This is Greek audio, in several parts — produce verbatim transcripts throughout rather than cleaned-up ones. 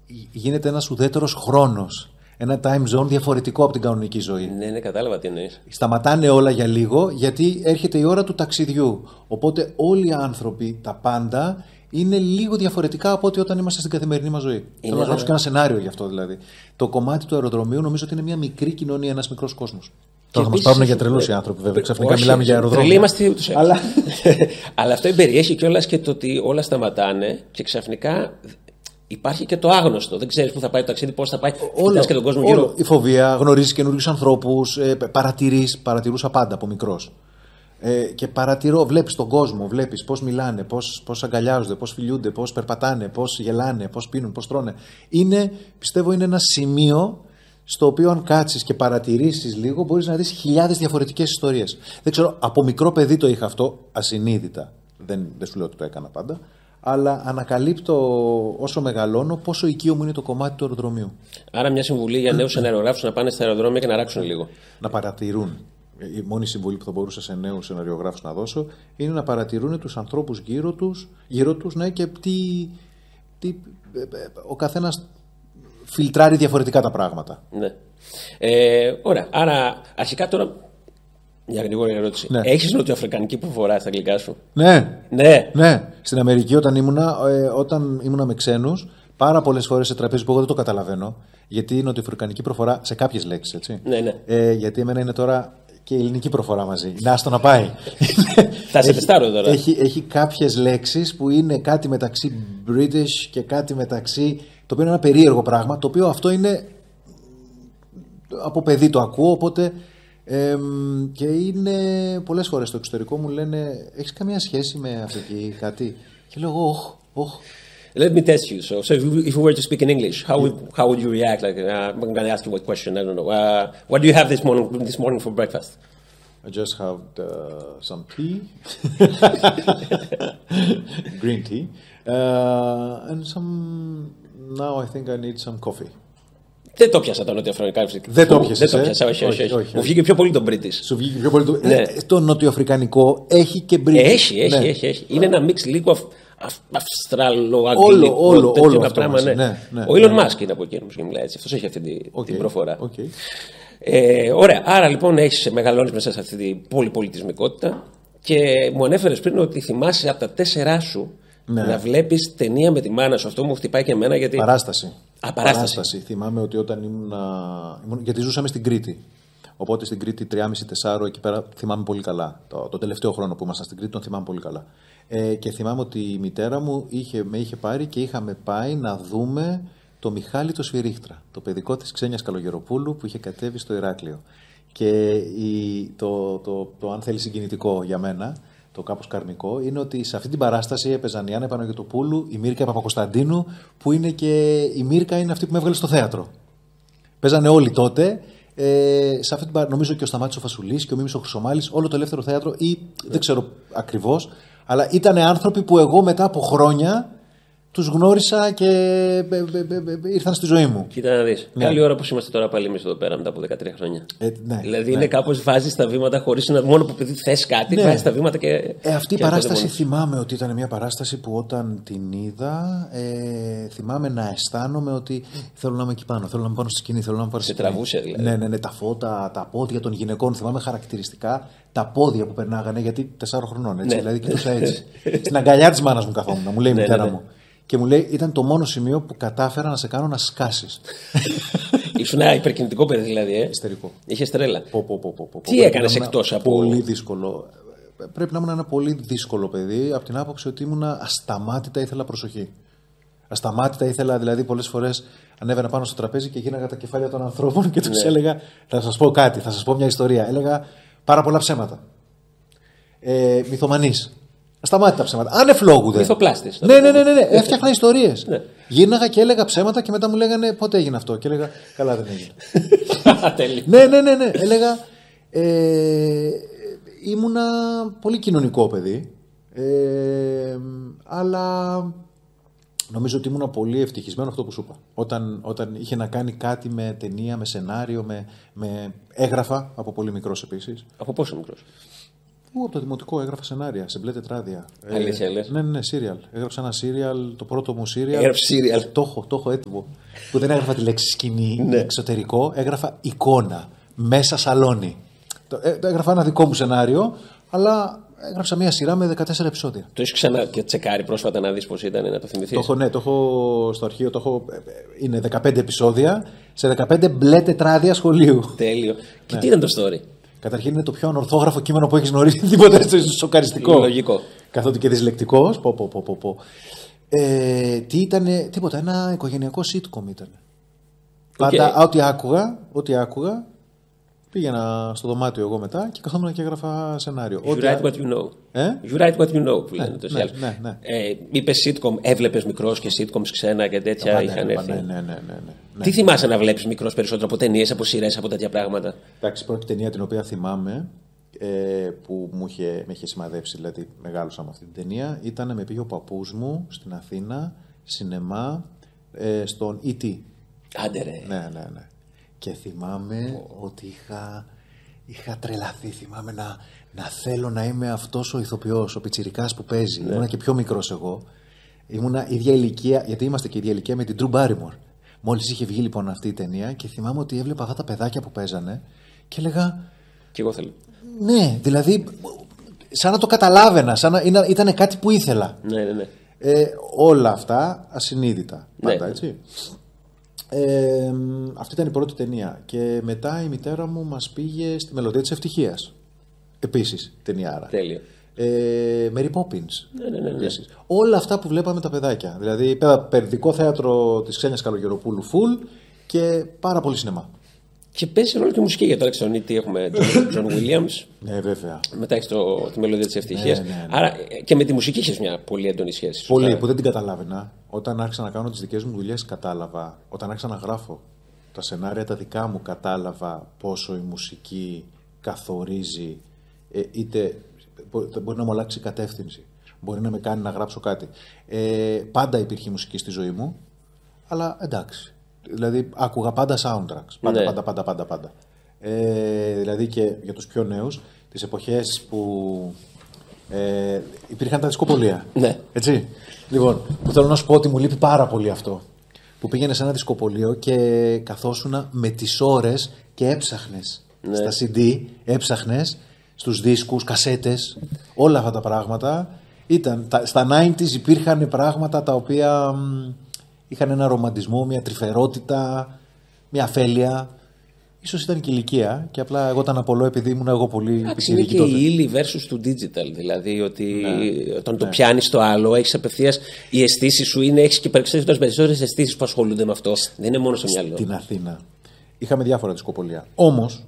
γίνεται ένας ουδέτερος χρόνος. Ένα time zone διαφορετικό από την κανονική ζωή. Ναι, ναι, κατάλαβα τι εννοείς. Σταματάνε όλα για λίγο γιατί έρχεται η ώρα του ταξιδιού. Οπότε όλοι οι άνθρωποι, τα πάντα, είναι λίγο διαφορετικά από ό,τι όταν είμαστε στην καθημερινή μας ζωή. Θέλω να γράψω και ένα σενάριο γι' αυτό δηλαδή. Το κομμάτι του αεροδρομίου νομίζω ότι είναι μια μικρή κοινωνία, ένας μικρός κόσμος. Τώρα θα μας πάρουν για τρελούς οι άνθρωποι, βέβαια. Ξαφνικά όχι, μιλάμε για αεροδρόμια. Τρελοί είμαστε ούτως. Αλλά... Αλλά αυτό περιέχει κιόλας και το ότι όλα σταματάνε και ξαφνικά υπάρχει και το άγνωστο. Δεν ξέρεις πού θα πάει το ταξίδι, πώς θα πάει. Όλο, και τον κόσμο όλο. γύρω. Η φοβία, γνωρίζεις καινούριους ανθρώπους, ε, παρατηρείς, παρατηρούσα πάντα από μικρός. Ε, και παρατηρώ, βλέπεις τον κόσμο, βλέπεις πώς μιλάνε, πώς, πώς αγκαλιάζονται, πώς φιλιούνται, πώς περπατάνε, πώς γελάνε, πώς πίνουν, πώς τρώνε. Είναι, πιστεύω, είναι ένα σημείο στο οποίο αν κάτσεις και παρατηρήσεις λίγο μπορείς να δεις χιλιάδες διαφορετικές ιστορίες. Δεν ξέρω, από μικρό παιδί το είχα αυτό, ασυνείδητα. Δεν, δεν σου λέω ότι το έκανα πάντα. Αλλά ανακαλύπτω όσο μεγαλώνω πόσο οικείο μου είναι το κομμάτι του αεροδρομίου. Άρα, μια συμβουλή για νέους αερογράφους να πάνε στα αεροδρόμια και να ράξουν λίγο. Να παρατηρούν. Η μόνη συμβουλή που θα μπορούσα σε νέους σεναριογράφους να δώσω είναι να παρατηρούν τους ανθρώπους γύρω τους, γύρω τους ναι, και τι, τι, ο καθένας φιλτράρει διαφορετικά τα πράγματα. Ναι. Ε, ωραία. Άρα, αρχικά τώρα. Μια γρήγορη ερώτηση. Ναι. Έχεις νοτιοαφρικανική προφορά στα αγγλικά σου? Ναι. Ναι. ναι. Στην Αμερική, όταν ήμουνα, ε, όταν ήμουνα με ξένους, πάρα πολλές φορές σε τραπέζι που εγώ δεν το καταλαβαίνω, γιατί η νοτιοαφρικανική προφορά σε κάποιες λέξεις, έτσι. Ναι, ναι. Ε, γιατί εμένα είναι τώρα και η ελληνική προφορά μαζί. Να άστο να πάει. Θα σε τεστάρω τώρα. Έχει, έχει κάποιες λέξεις που είναι κάτι μεταξύ British και κάτι μεταξύ. Το οποίο είναι ένα περίεργο πράγμα. Το οποίο αυτό είναι. Από παιδί το ακούω, οπότε. Ε, και είναι πολλές φορές στο εξωτερικό μου λένε έχεις καμία σχέση με Αφρική κάτι και λέω όχ, όχ. Let me test you. So, so if you, if you were to speak in English, how would how would you react? Like, uh, I'm going to ask you what question. I don't know. Uh, what do you have this morning this morning for breakfast? I just have uh, some tea, green tea, uh, and some. Now I think I need some coffee. Δεν το πιάσα το νοτιοαφρικανικό. Δεν το πιάσα. Δεν το πιάσα, όχι, όχι, όχι, όχι. Μου βγήκε πιο πολύ το British. Σου βγήκε πιο πολύ το. Ναι. Ε, το νοτιοαφρικανικό έχει και British. Έχει, έχει, ναι. έχει, έχει. Είναι ένα μίξ λίγο αυ, αυ, αυστραλο-αγγλικό. Όλο, όλο, όλο αυτό πράγμα, ναι. Ναι, ναι, Ο Elon ναι. Musk είναι από εκείνο και μιλάει έτσι. Αυτό έχει αυτή την, okay, την προφορά. Okay. Ε, ωραία. Άρα λοιπόν έχει μεγαλώνει μέσα σε αυτή την πολυπολιτισμικότητα και μου ανέφερε πριν ότι θυμάσαι από τα τέσσερά σου. Ναι. Να βλέπεις ταινία με τη μάνα σου. Αυτό μου χτυπάει και εμένα γιατί. Παράσταση. Α, παράσταση. παράσταση. Θυμάμαι ότι όταν ήμουν. Γιατί ζούσαμε στην Κρήτη. Οπότε στην Κρήτη τρία και τέσσερα εκεί πέρα θυμάμαι πολύ καλά. Το, το τελευταίο χρόνο που ήμασταν στην Κρήτη τον θυμάμαι πολύ καλά. Ε, και θυμάμαι ότι η μητέρα μου είχε, με είχε πάρει και είχαμε πάει να δούμε το Μιχάλη το Σφυρίχτρα. Το παιδικό της Ξένιας Καλογεροπούλου που είχε κατέβει στο Ηράκλειο. Και η, το, το, το, το αν θέλει συγκινητικό για μένα. Το κάπως καρμικό είναι ότι σε αυτή την παράσταση έπαιζαν η Άννα Παναγιωτοπούλου, η Μύρκα Παπακοσταντίνου, που είναι και η Μύρκα είναι αυτή που με έβγαλε στο θέατρο. Παίζανε όλοι τότε. Ε, σε αυτή την, νομίζω και ο Σταμάτης ο Φασουλής και ο Μίμης ο Χρυσομάλης, όλο το ελεύθερο θέατρο, ή δεν ξέρω ακριβώς, αλλά ήταν άνθρωποι που εγώ μετά από χρόνια τους γνώρισα και ήρθαν στη ζωή μου. Κοίτα να δεις. Ναι. Καλή ώρα που είμαστε τώρα πάλι εμείς εδώ πέρα μετά από δεκατρία χρόνια. Ε, ναι, δηλαδή ναι. είναι κάπως βάζεις τα βήματα χωρίς να. Μόνο που επειδή θες κάτι, ναι. Βάζεις τα βήματα και. Ε, αυτή η παράσταση θυμάμαι ότι ήταν μια παράσταση που όταν την είδα, ε, θυμάμαι να αισθάνομαι ότι θέλω να είμαι εκεί πάνω, θέλω να είμαι πάνω στη σκηνή, θέλω να είμαι πάνω στη σκηνή. Σε τραβούσε δηλαδή. Ναι, ναι, ναι, τα φώτα, τα πόδια των γυναικών. Θυμάμαι χαρακτηριστικά τα πόδια που περνάγανε γιατί τεσσάρων χρονών. Έτσι, ναι. Δηλαδή κοιτούσα έτσι. Στην αγκαλιά της μάνας μου καθόμουν, μου λέει η ναι, μητέρα ναι, ναι. μου. Και μου λέει, ήταν το μόνο σημείο που κατάφερα να σε κάνω να σκάσεις. Ήσουν ένα υπερκινητικό παιδί, δηλαδή. Ε? Ιστερικό. Είχες τρέλα. Πω, πω, πω, πω, πω. Τι έκανες εκτός από. Πολύ δύσκολο. Πρέπει να ήμουν ένα πολύ δύσκολο παιδί, από την άποψη ότι ήμουν ασταμάτητα ήθελα προσοχή. Ασταμάτητα ήθελα, δηλαδή, πολλές φορές ανέβαινα πάνω στο τραπέζι και γίναγα τα κεφάλια των ανθρώπων και τους ναι. έλεγα, θα σας πω κάτι, θα σας πω μια ιστορία. Έλεγα πάρα πολλά ψέματα. Ε, μυθομανής. Σταμάτητα ψέματα. Ανεφλόγου δε. Μυθοπλάστης. Ναι, ναι, ναι, ναι, ναι. Έφτιαχνα ιστορίες. Ναι. Γύρναγα και έλεγα ψέματα και μετά μου λέγανε πότε έγινε αυτό. Και έλεγα καλά, δεν έγινε. ναι, ναι, ναι, ναι. Έλεγα. Ε, ήμουνα πολύ κοινωνικό παιδί. Ε, αλλά νομίζω ότι ήμουνα πολύ ευτυχισμένο αυτό που σου είπα. Όταν, όταν είχε να κάνει κάτι με ταινία, με σενάριο, με, με έγραφα από πολύ μικρός επίσης. Από πόσο μικρός? Ού, από το δημοτικό έγραφα σενάρια σε μπλε τετράδια. Αλήθεια, λες? Ναι, ναι, ναι, σύριαλ. Έγραψα ένα σύριαλ, το πρώτο μου σύριαλ. Έγραψε σύριαλ. Το έχω, το έχω έτοιμο. Που δεν έγραφα τη λέξη σκηνή, Ναι. εξωτερικό, έγραφα εικόνα. Μέσα σαλόνι. Το, ε, έγραφα ένα δικό μου σενάριο, αλλά έγραψα μια σειρά με δεκατέσσερα επεισόδια. Το έχει ξανά και τσεκάρει πρόσφατα να δει πώ ήταν, να το θυμηθεί. Το έχω, ναι, το έχω στο αρχείο, το έχω, είναι δεκαπέντε επεισόδια σε δεκαπέντε μπλε τετράδια σχολείου. Τέλειο. Και Ναι. τι ήταν το story. Καταρχήν είναι το πιο ανορθόγραφο κείμενο που έχει γνωρίσει τίποτα, είναι σοκαριστικό. Λογικό. Καθότι και δυσλεκτικό. Πω, πω, πω, πω, πω. Ε, τι ήτανε, τίποτα, ένα οικογενειακό sitcom ήταν. Πάντα, Okay. ό,τι άκουγα, ό,τι άκουγα, πήγαινα στο δωμάτιο εγώ μετά και καθόμουν και έγραφα σενάριο. You Ό,τι write α- what you know. Ε? You write what you know που λένε Ναι, το ναι, ναι, ναι, ναι. ε, Είπε sitcom, έβλεπε μικρό και sitcoms ξένα και τέτοια Πάντα, είχαν ναι, έρθει. ναι, ναι, ναι, ναι, ναι. Τι θυμάσαι να βλέπει μικρό περισσότερο από ταινίε, από σειρέ, από τέτοια πράγματα. Εντάξει, η πρώτη ταινία την οποία θυμάμαι ε, που μου είχε, με είχε σημαδέψει, δηλαδή μεγάλωσα με αυτή την ταινία, ήταν με πήγε ο παππούς μου στην Αθήνα, σινεμά, ε, στον ι τι. Άντε ρε. Ναι, ναι, ναι. Και θυμάμαι ότι είχα, είχα τρελαθεί. Θυμάμαι να, να θέλω να είμαι αυτός ο ηθοποιός, ο πιτσιρικάς που παίζει. Ναι. Ήμουνα και πιο μικρός εγώ. Ήμουνα ίδια ηλικία, γιατί είμαστε και ίδια ηλικία με την Drew Barrymore. Μόλις είχε βγει λοιπόν αυτή η ταινία και θυμάμαι ότι έβλεπα αυτά τα παιδάκια που παίζανε και έλεγα. Κι εγώ θέλω. Ναι, δηλαδή, σαν να το καταλάβαινα, σαν να ήταν, ήταν κάτι που ήθελα. Ναι, ναι, ναι. Ε, όλα αυτά ασυνείδητα. Πάντα, Ναι. έτσι. Ε, αυτή ήταν η πρώτη ταινία. Και μετά η μητέρα μου μας πήγε στη Μελωδία της Ευτυχίας. Επίσης ταινιάρα. Τέλειο. Ε, Mary Poppins. Ναι, ναι, ναι, ναι. Επίσης. Όλα αυτά που βλέπαμε τα παιδάκια. Δηλαδή, πέρα παιδικό θέατρο της Ξένιας Καλογεροπούλου full και πάρα πολύ σινεμά. Και παίζει ρόλο και μουσική για το Αλεξονίτη. Έχουμε τον Τζον Williams. Ναι, βέβαια. Μετά έχει τη μελωδία τη ευτυχία. Ναι, ναι, ναι. Άρα ε, και με τη μουσική έχει μια πολύ έντονη σχέση. Πολύ, σωστά. που δεν την καταλάβαινα. Όταν άρχισα να κάνω τις δικές μου δουλειές κατάλαβα. Όταν άρχισα να γράφω τα σενάρια τα δικά μου κατάλαβα πόσο η μουσική καθορίζει ε, είτε μπο- μπορεί να μου αλλάξει κατεύθυνση. Μπορεί να με κάνει να γράψω κάτι. Ε, πάντα υπήρχε μουσική στη ζωή μου, αλλά εντάξει. Δηλαδή άκουγα πάντα soundtracks. Πάντα, Ναι. πάντα, πάντα, πάντα, πάντα. Ε, δηλαδή και για τους πιο νέους, τις εποχές που ε, υπήρχαν τα δισκοπολία. Ναι. Έτσι. Λοιπόν, που θέλω να σου πω ότι μου λείπει πάρα πολύ αυτό. Που πήγαινε σε ένα δισκοπολείο και καθόσουνα με τις ώρες και έψαχνες. Ναι. Στα σι ντι, έψαχνες στους δίσκους, κασέτες, όλα αυτά τα πράγματα. Ήταν, τα, στα ενενήντα υπήρχαν πράγματα τα οποία μ, είχαν ένα ρομαντισμό, μια τρυφερότητα, μια αφέλεια. Ίσως ήταν και η ηλικία και απλά εγώ ήταν απολώ επειδή ήμουν εγώ πολύ Εντάξει, είναι πιτσιρική και τότε. η ύλη versus του digital. Δηλαδή ότι Ναι. όταν το πιάνει το άλλο, έχει απευθεία. Οι αισθήσει σου είναι, έχει και περισσότερε αισθήσει που ασχολούνται με αυτό. Δεν είναι μόνο στο μυαλό. Στην Αθήνα είχαμε διάφορα δισκοπολία. Όμως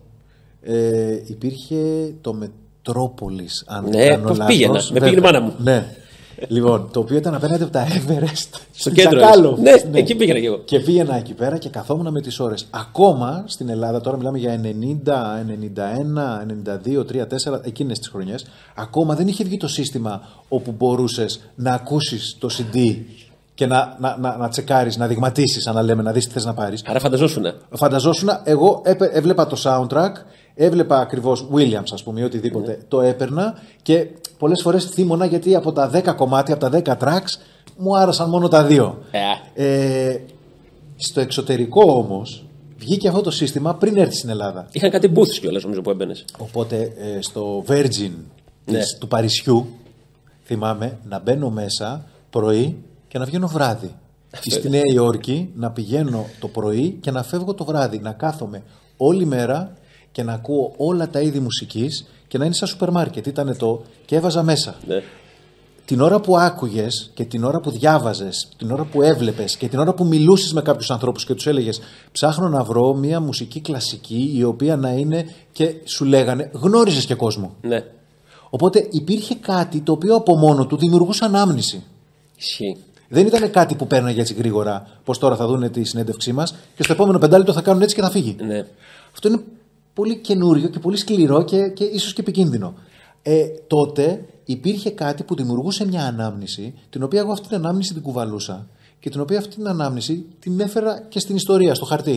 ε, υπήρχε το Μετρόπολης, αν Ναι, δεν κάνω πώς λάθος. πήγαινα. Με Βέβαια. πήγαινε η μάνα μου. Ναι. Λοιπόν, το οποίο ήταν απέναντι από τα Everest. Στο στην κέντρο. Τσακάλο. Ναι, εκεί πήγαινα κι εγώ. Και πήγαινα εκεί πέρα και καθόμουν με τις ώρες. Ακόμα στην Ελλάδα, τώρα μιλάμε για ενενήντα, ενενήντα ένα, ενενήντα δύο, τρία, τέσσερα, εκείνες τις χρονιές, ακόμα δεν είχε βγει το σύστημα όπου μπορούσες να ακούσεις το σι ντι και να, να, να, να τσεκάρεις, να δειγματίσεις, αν λέμε, να δεις τι θες να πάρεις. Άρα φανταζόσουν. Φανταζόσουν, εγώ έπε- έβλεπα το soundtrack, έβλεπα ακριβώς Williams, ας πούμε, ή οτιδήποτε, Ναι. το έπαιρνα και πολλές φορές θύμωνα γιατί από τα δέκα κομμάτια, από τα δέκα tracks, μου άρεσαν μόνο τα δύο. Ε, Ε, στο εξωτερικό όμως βγήκε αυτό το σύστημα πριν έρθει στην Ελλάδα. είχαν κάτι booths κιόλα νομίζω που έμπαινε. Οπότε ε, στο Virgin Ναι. της, του Παρισιού θυμάμαι να μπαίνω μέσα πρωί και να βγαίνω βράδυ. Ή στη Νέα Υόρκη να πηγαίνω το πρωί και να φεύγω το βράδυ. Να κάθομαι όλη μέρα και να ακούω όλα τα είδη μουσικής και να είναι σαν σούπερ μάρκετ. Ήτανε το και έβαζα μέσα. Ναι. Την ώρα που άκουγες και την ώρα που διάβαζες, την ώρα που έβλεπες και την ώρα που μιλούσες με κάποιους ανθρώπους και τους έλεγες ψάχνω να βρω μια μουσική κλασική η οποία να είναι και σου λέγανε γνώριζες και κόσμο. Ναι. Οπότε υπήρχε κάτι το οποίο από μόνο του δημιουργούσε ανάμνηση. Ισχύει. Δεν ήταν κάτι που παίρναγε έτσι γρήγορα, πως τώρα θα δουν τη συνέντευξή μας και στο επόμενο πεντάλεπτο θα κάνουν έτσι και θα φύγει. Ναι. Αυτό είναι πολύ καινούριο και πολύ σκληρό και, και ίσως και επικίνδυνο. Ε, τότε υπήρχε κάτι που δημιουργούσε μια ανάμνηση, την οποία εγώ αυτή την ανάμνηση την κουβαλούσα και την οποία αυτή την ανάμνηση την έφερα και στην ιστορία, στο χαρτί.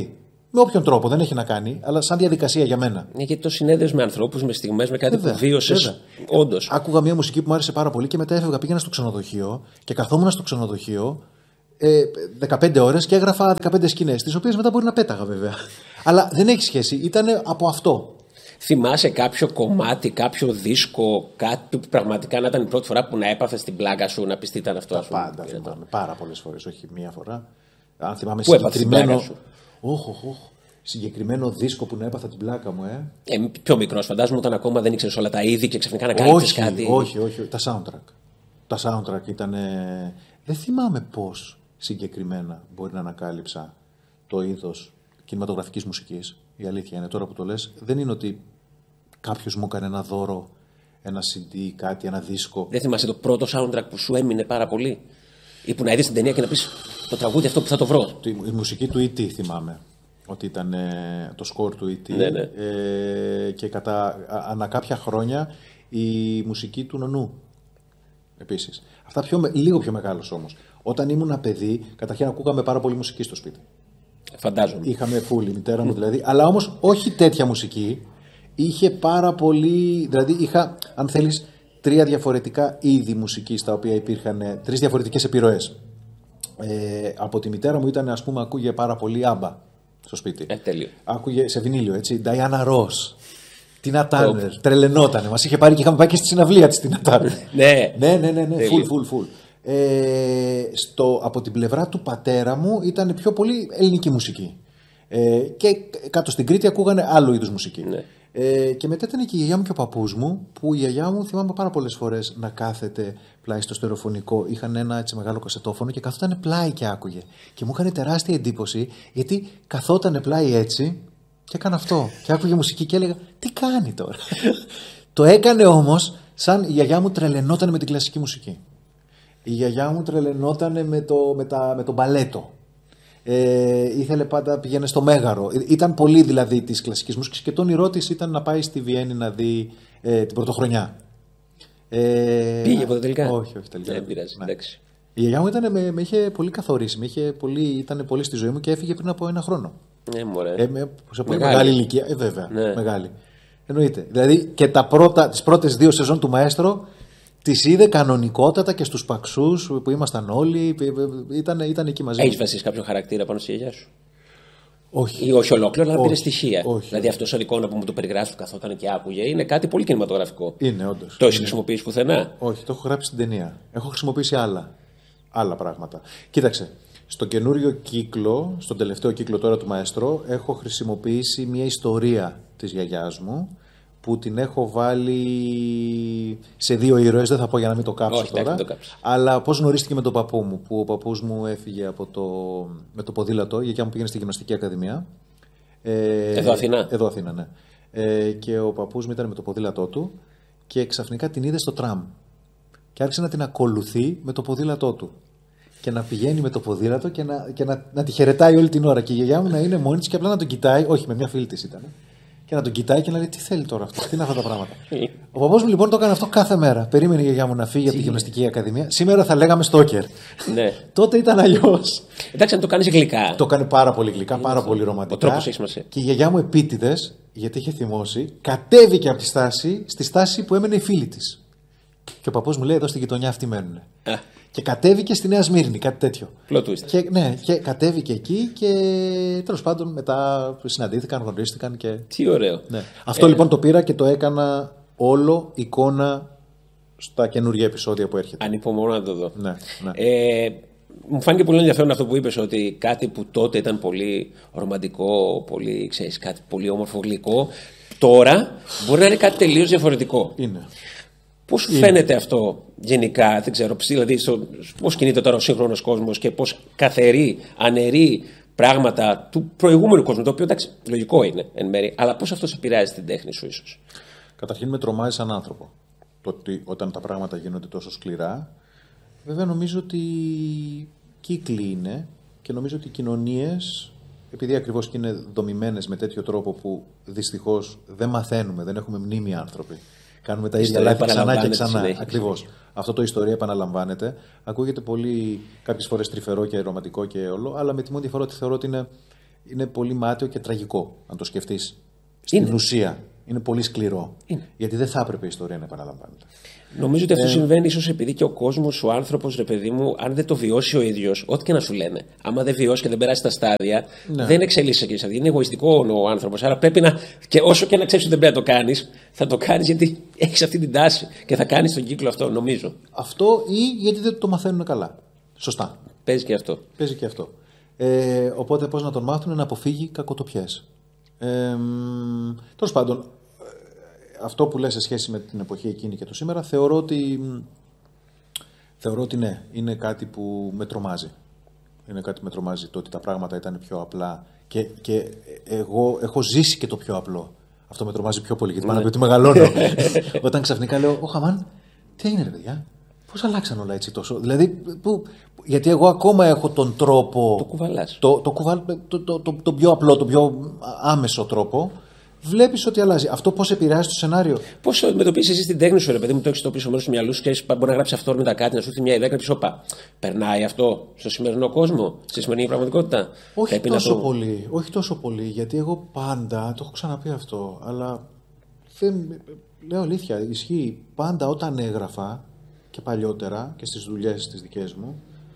Με όποιον τρόπο, δεν έχει να κάνει, αλλά σαν διαδικασία για μένα. Ναι, γιατί το συνέδεσαι με ανθρώπους, με στιγμές, με κάτι βέβαια, που βίωσες. Όντως. Άκουγα μια μουσική που μου άρεσε πάρα πολύ και μετά έφευγα, πήγαινα στο ξενοδοχείο και καθόμουν στο ξενοδοχείο ε, δεκαπέντε ώρες και έγραφα δεκαπέντε σκηνές, τις οποίες μετά μπορεί να πέταγα βέβαια. Αλλά δεν έχει σχέση, ήταν από αυτό. Θυμάσαι κάποιο κομμάτι, κάποιο δίσκο, κάτι που πραγματικά να ήταν η πρώτη φορά που να έπαθες την πλάκα σου, να πεις τι ήταν αυτό? Τα πάντα θυμάμαι, πάρα πολλές φορές, όχι μία φορά. Αν θυμάμαι πού συγκεκριμένο. Όχ, όχ, όχ. Συγκεκριμένο δίσκο που να έπαθα την πλάκα μου, ε. ε πιο μικρός, φαντάζομαι, όταν ακόμα δεν ήξερες όλα τα είδη και ξαφνικά να κάνεις κάτι. Όχι, όχι, τα soundtrack. Τα soundtrack ήταν. Δεν θυμάμαι πώς συγκεκριμένα μπορεί να ανακάλυψα το είδος κινηματογραφικής μουσικής. Η αλήθεια είναι, τώρα που το λες, δεν είναι ότι κάποιος μου έκανε ένα δώρο, ένα σι ντι, κάτι, ένα δίσκο. Δεν θυμάσαι το πρώτο soundtrack που σου έμεινε πάρα πολύ? Ή που να είδες την ταινία και να πεις το τραγούδι αυτό που θα το βρω? Η μουσική του ι τι θυμάμαι. Ότι ήταν ε, το σκορ του ι τι. Ναι, ναι. Ε, και κατά ανά κάποια χρόνια η μουσική του Νονού. Επίσης. Αυτά πιο, λίγο πιο μεγάλος όμως. Όταν ήμουν παιδί, καταρχήν ακούγαμε πάρα πολύ μουσική στο σπίτι. Φαντάζομαι. Είχαμε φούλη, η μητέρα μου δηλαδή. Αλλά όμως όχι τέτοια μουσική. Είχε πάρα πολύ. Δηλαδή είχα, αν θέλεις, τρία διαφορετικά είδη μουσικής τα οποία υπήρχαν. Τρεις διαφορετικές επιρροές. Ε, από τη μητέρα μου ήταν, ας πούμε, ακούγε πάρα πολύ άμπα στο σπίτι. Ε, τέλειο. Άκουγε σε βινίλιο, έτσι. Diana Ross. Τίνα Τάρνερ. Τρελαινότανε. Μας είχε πάρει και είχαμε πάει και στη συναυλία της Τίνα Τάρνερ. Ναι, ναι, ναι, ναι. ναι. Full, full, full. Ε, στο, από την πλευρά του πατέρα μου ήταν πιο πολύ ελληνική μουσική. Ε, και κάτω στην Κρήτη ακούγανε άλλο είδους μουσική. Ναι. Ε, και μετά ήταν και η γιαγιά μου και ο παππούς μου, που η γιαγιά μου θυμάμαι πάρα πολλές φορές να κάθεται πλάι στο στερεοφωνικό. Είχαν ένα έτσι μεγάλο κασετόφωνο και καθόταν πλάι και άκουγε. Και μου έκανε τεράστια εντύπωση, γιατί καθόταν πλάι έτσι και έκανε αυτό. Και άκουγε μουσική και έλεγα, τι κάνει τώρα? Το έκανε όμως σαν η γιαγιά μου τρελαινόταν με την κλασική μουσική. Η γιαγιά μου τρελαινόταν με το, με τα, με το μπαλέτο. Ε, ήθελε πάντα, πήγαινε στο Μέγαρο. Ήταν πολύ δηλαδή της κλασικής μουσικής και το όνειρό της ήταν να πάει στη Βιέννη να δει ε, την πρωτοχρονιά. Ε, Πήγε ποτέ τελικά? Όχι, όχι τελικά. Δεν πειράζει, ναι. Εντάξει. Η γιαγιά μου ήταν, με, με είχε πολύ καθορίσει, με είχε πολύ, ήταν πολύ στη ζωή μου και έφυγε πριν από ένα χρόνο. Ναι, μωρέ. Ε, με, σε πολύ μεγάλη, μεγάλη ηλικία. Ε, βέβαια, ναι. Μεγάλη. Εννοείται. Δηλαδή και τα πρώτα, τις πρώτες δύο σεζόν του Μαέστρο τις είδε κανονικότατα και στους Παξούς που ήμασταν όλοι. Ήταν, ήταν εκεί μαζί. Έχεις βασίσει κάποιο χαρακτήρα πάνω στη γιαγιά σου? Όχι. Ή όχι ολόκληρο, αλλά πήρε στοιχεία. Όχι. Δηλαδή αυτό σαν εικόνα που μου το περιγράφει που καθόταν και άκουγε είναι κάτι πολύ κινηματογραφικό. Είναι, όντως. Το έχει χρησιμοποιήσει πουθενά? Όχι, το έχω γράψει στην ταινία. Έχω χρησιμοποιήσει άλλα, άλλα πράγματα. Κοίταξε. Στο καινούριο κύκλο, στον τελευταίο κύκλο τώρα του Μαέστρο, έχω χρησιμοποιήσει μια ιστορία της γιαγιάς μου που την έχω βάλει σε δύο ήρωες, δεν θα πω για να μην το κάψω. Όχι, τώρα. το κάψω. Αλλά πώς γνωρίστηκε με τον παππού μου, που ο παππούς μου έφυγε από το, με το ποδήλατο, η γιαγιά μου πήγαινε στη γυμναστική ακαδημία. Ε, εδώ Αθηνά. Εδώ Αθηνά, ναι. Ε, και ο παππούς μου ήταν με το ποδήλατό του και ξαφνικά την είδε στο τραμ. Και άρχισε να την ακολουθεί με το ποδήλατό του. Και να πηγαίνει με το ποδήλατο και να, και να, να τη χαιρετάει όλη την ώρα. Και η γιαγιά μου να είναι μόνη της και απλά να τον κοιτάει, όχι με μια φίλη της ήταν. Και να τον κοιτάει και να λέει τι θέλει τώρα αυτό, τι είναι αυτά τα πράγματα. Ο παππούς μου λοιπόν το έκανε αυτό κάθε μέρα. Περίμενε η γιαγιά μου να φύγει από τη γυμναστική ακαδημία. Σήμερα θα λέγαμε στόκερ. Ναι. Τότε ήταν αλλιώς. Εντάξει, αν το κάνει γλυκά. Το κάνει πάρα πολύ γλυκά, πάρα πολύ ρομαντικά. Ο τρόπος έχει σημασία. Και η γιαγιά μου επίτηδες, γιατί είχε θυμώσει, κατέβηκε από τη στάση στη στάση που έμενε η φίλη της. Και ο παππούς μου λέει: εδώ στη γειτονιά αυτοί μένουν. Και κατέβηκε στη Νέα Σμύρνη, κάτι τέτοιο. Plot twist. Και, ναι, και κατέβηκε εκεί και τέλος πάντων μετά συναντήθηκαν, γνωρίστηκαν. Και... Τι ωραίο. Ναι. Αυτό ε... λοιπόν το πήρα και το έκανα όλο εικόνα στα καινούργια επεισόδια που έρχεται. Ανυπομονώ να το δω. Ναι, ναι. Ε, μου φάνηκε πολύ ενδιαφέρον αυτό που είπες, ότι κάτι που τότε ήταν πολύ ρομαντικό, πολύ, ξέρεις, κάτι πολύ όμορφο, γλυκό, τώρα μπορεί να είναι κάτι τελείως διαφορετικό. Είναι. Πώς σου φαίνεται αυτό γενικά, δεν ξέρω, δηλαδή πώς κινείται τώρα ο σύγχρονος κόσμος και πώς καθερεί, αναιρεί πράγματα του προηγούμενου κόσμου, το οποίο εντάξει, λογικό είναι εν μέρει, αλλά πώς αυτό σε επηρεάζει την τέχνη σου ίσως? Καταρχήν με τρομάζει σαν άνθρωπο. Το ότι όταν τα πράγματα γίνονται τόσο σκληρά, βέβαια νομίζω ότι κύκλοι είναι και νομίζω ότι οι κοινωνίες, επειδή ακριβώς και είναι δομημένες με τέτοιο τρόπο που δυστυχώς δεν μαθαίνουμε, δεν έχουμε μνήμη άνθρωποι. Κάνουμε τα ίδια λάθη ξανά και ξανά. Ακριβώς. Αυτό το ιστορία επαναλαμβάνεται. Ακούγεται πολύ κάποιες φορές τρυφερό και ρομαντικό και όλο, αλλά με τη μόνη διαφορά ότι θεωρώ ότι είναι είναι πολύ μάταιο και τραγικό, αν το σκεφτείς. Στην είναι. ουσία. Είναι πολύ σκληρό. Είναι. Γιατί δεν θα έπρεπε η ιστορία να επαναλαμβάνεται. Νομίζω ότι αυτό ε... συμβαίνει ίσως επειδή και ο κόσμος, ο άνθρωπος, ρε παιδί μου, αν δεν το βιώσει ο ίδιος, ό,τι και να σου λένε, άμα δεν βιώσει και δεν περάσει τα στάδια, ναι. δεν εξελίσσεται και στάδια. Είναι εγωιστικό ο άνθρωπος. Άρα πρέπει να. Και όσο και να ξέρεις ότι δεν πρέπει να το κάνεις, θα το κάνεις γιατί έχεις αυτή την τάση και θα κάνεις τον κύκλο αυτό, νομίζω. Αυτό ή γιατί δεν το μαθαίνουν καλά. Σωστά. Παίζει και αυτό. Παίζει και αυτό. Ε, οπότε πώς να τον μάθουν να αποφύγει κακοτοπιές. Ε, Τέλος πάντων, αυτό που λες σε σχέση με την εποχή εκείνη και το σήμερα, θεωρώ ότι, θεωρώ ότι ναι, είναι κάτι που με τρομάζει. Είναι κάτι που με τρομάζει το ότι τα πράγματα ήταν πιο απλά και, και εγώ έχω ζήσει και το πιο απλό. Αυτό με τρομάζει πιο πολύ, γιατί πάνω από ότι μεγαλώνω. Όταν ξαφνικά λέω, Ω Χαμάν, τι έγινε ρε παιδιά, πώς αλλάξαν όλα έτσι τόσο. Δηλαδή, που, γιατί εγώ ακόμα έχω τον τρόπο. Το κουβαλάς. Το, το, κουβαλ, το, το, το, το πιο απλό, το πιο άμεσο τρόπο. Βλέπεις ότι αλλάζει. Αυτό πώς επηρεάζει το σενάριο. Πώς αντιμετωπίζεις εσύ την τέχνη σου, ρε παιδί μου, το έχεις στο πίσω μέρος του μυαλού σου και μπορεί να γράψει αυτόρμητα κάτι, να σου έρθει μια ιδέα και να πεις, όπα, περνάει αυτό στο σημερινό κόσμο, στη σημερινή πραγματικότητα. Όχι τόσο, το... πολύ, όχι τόσο πολύ, γιατί εγώ πάντα, το έχω ξαναπεί αυτό, αλλά δεν, λέω αλήθεια, ισχύει. Πάντα όταν έγραφα και παλιότερα και στις δουλειές τις δικές μου,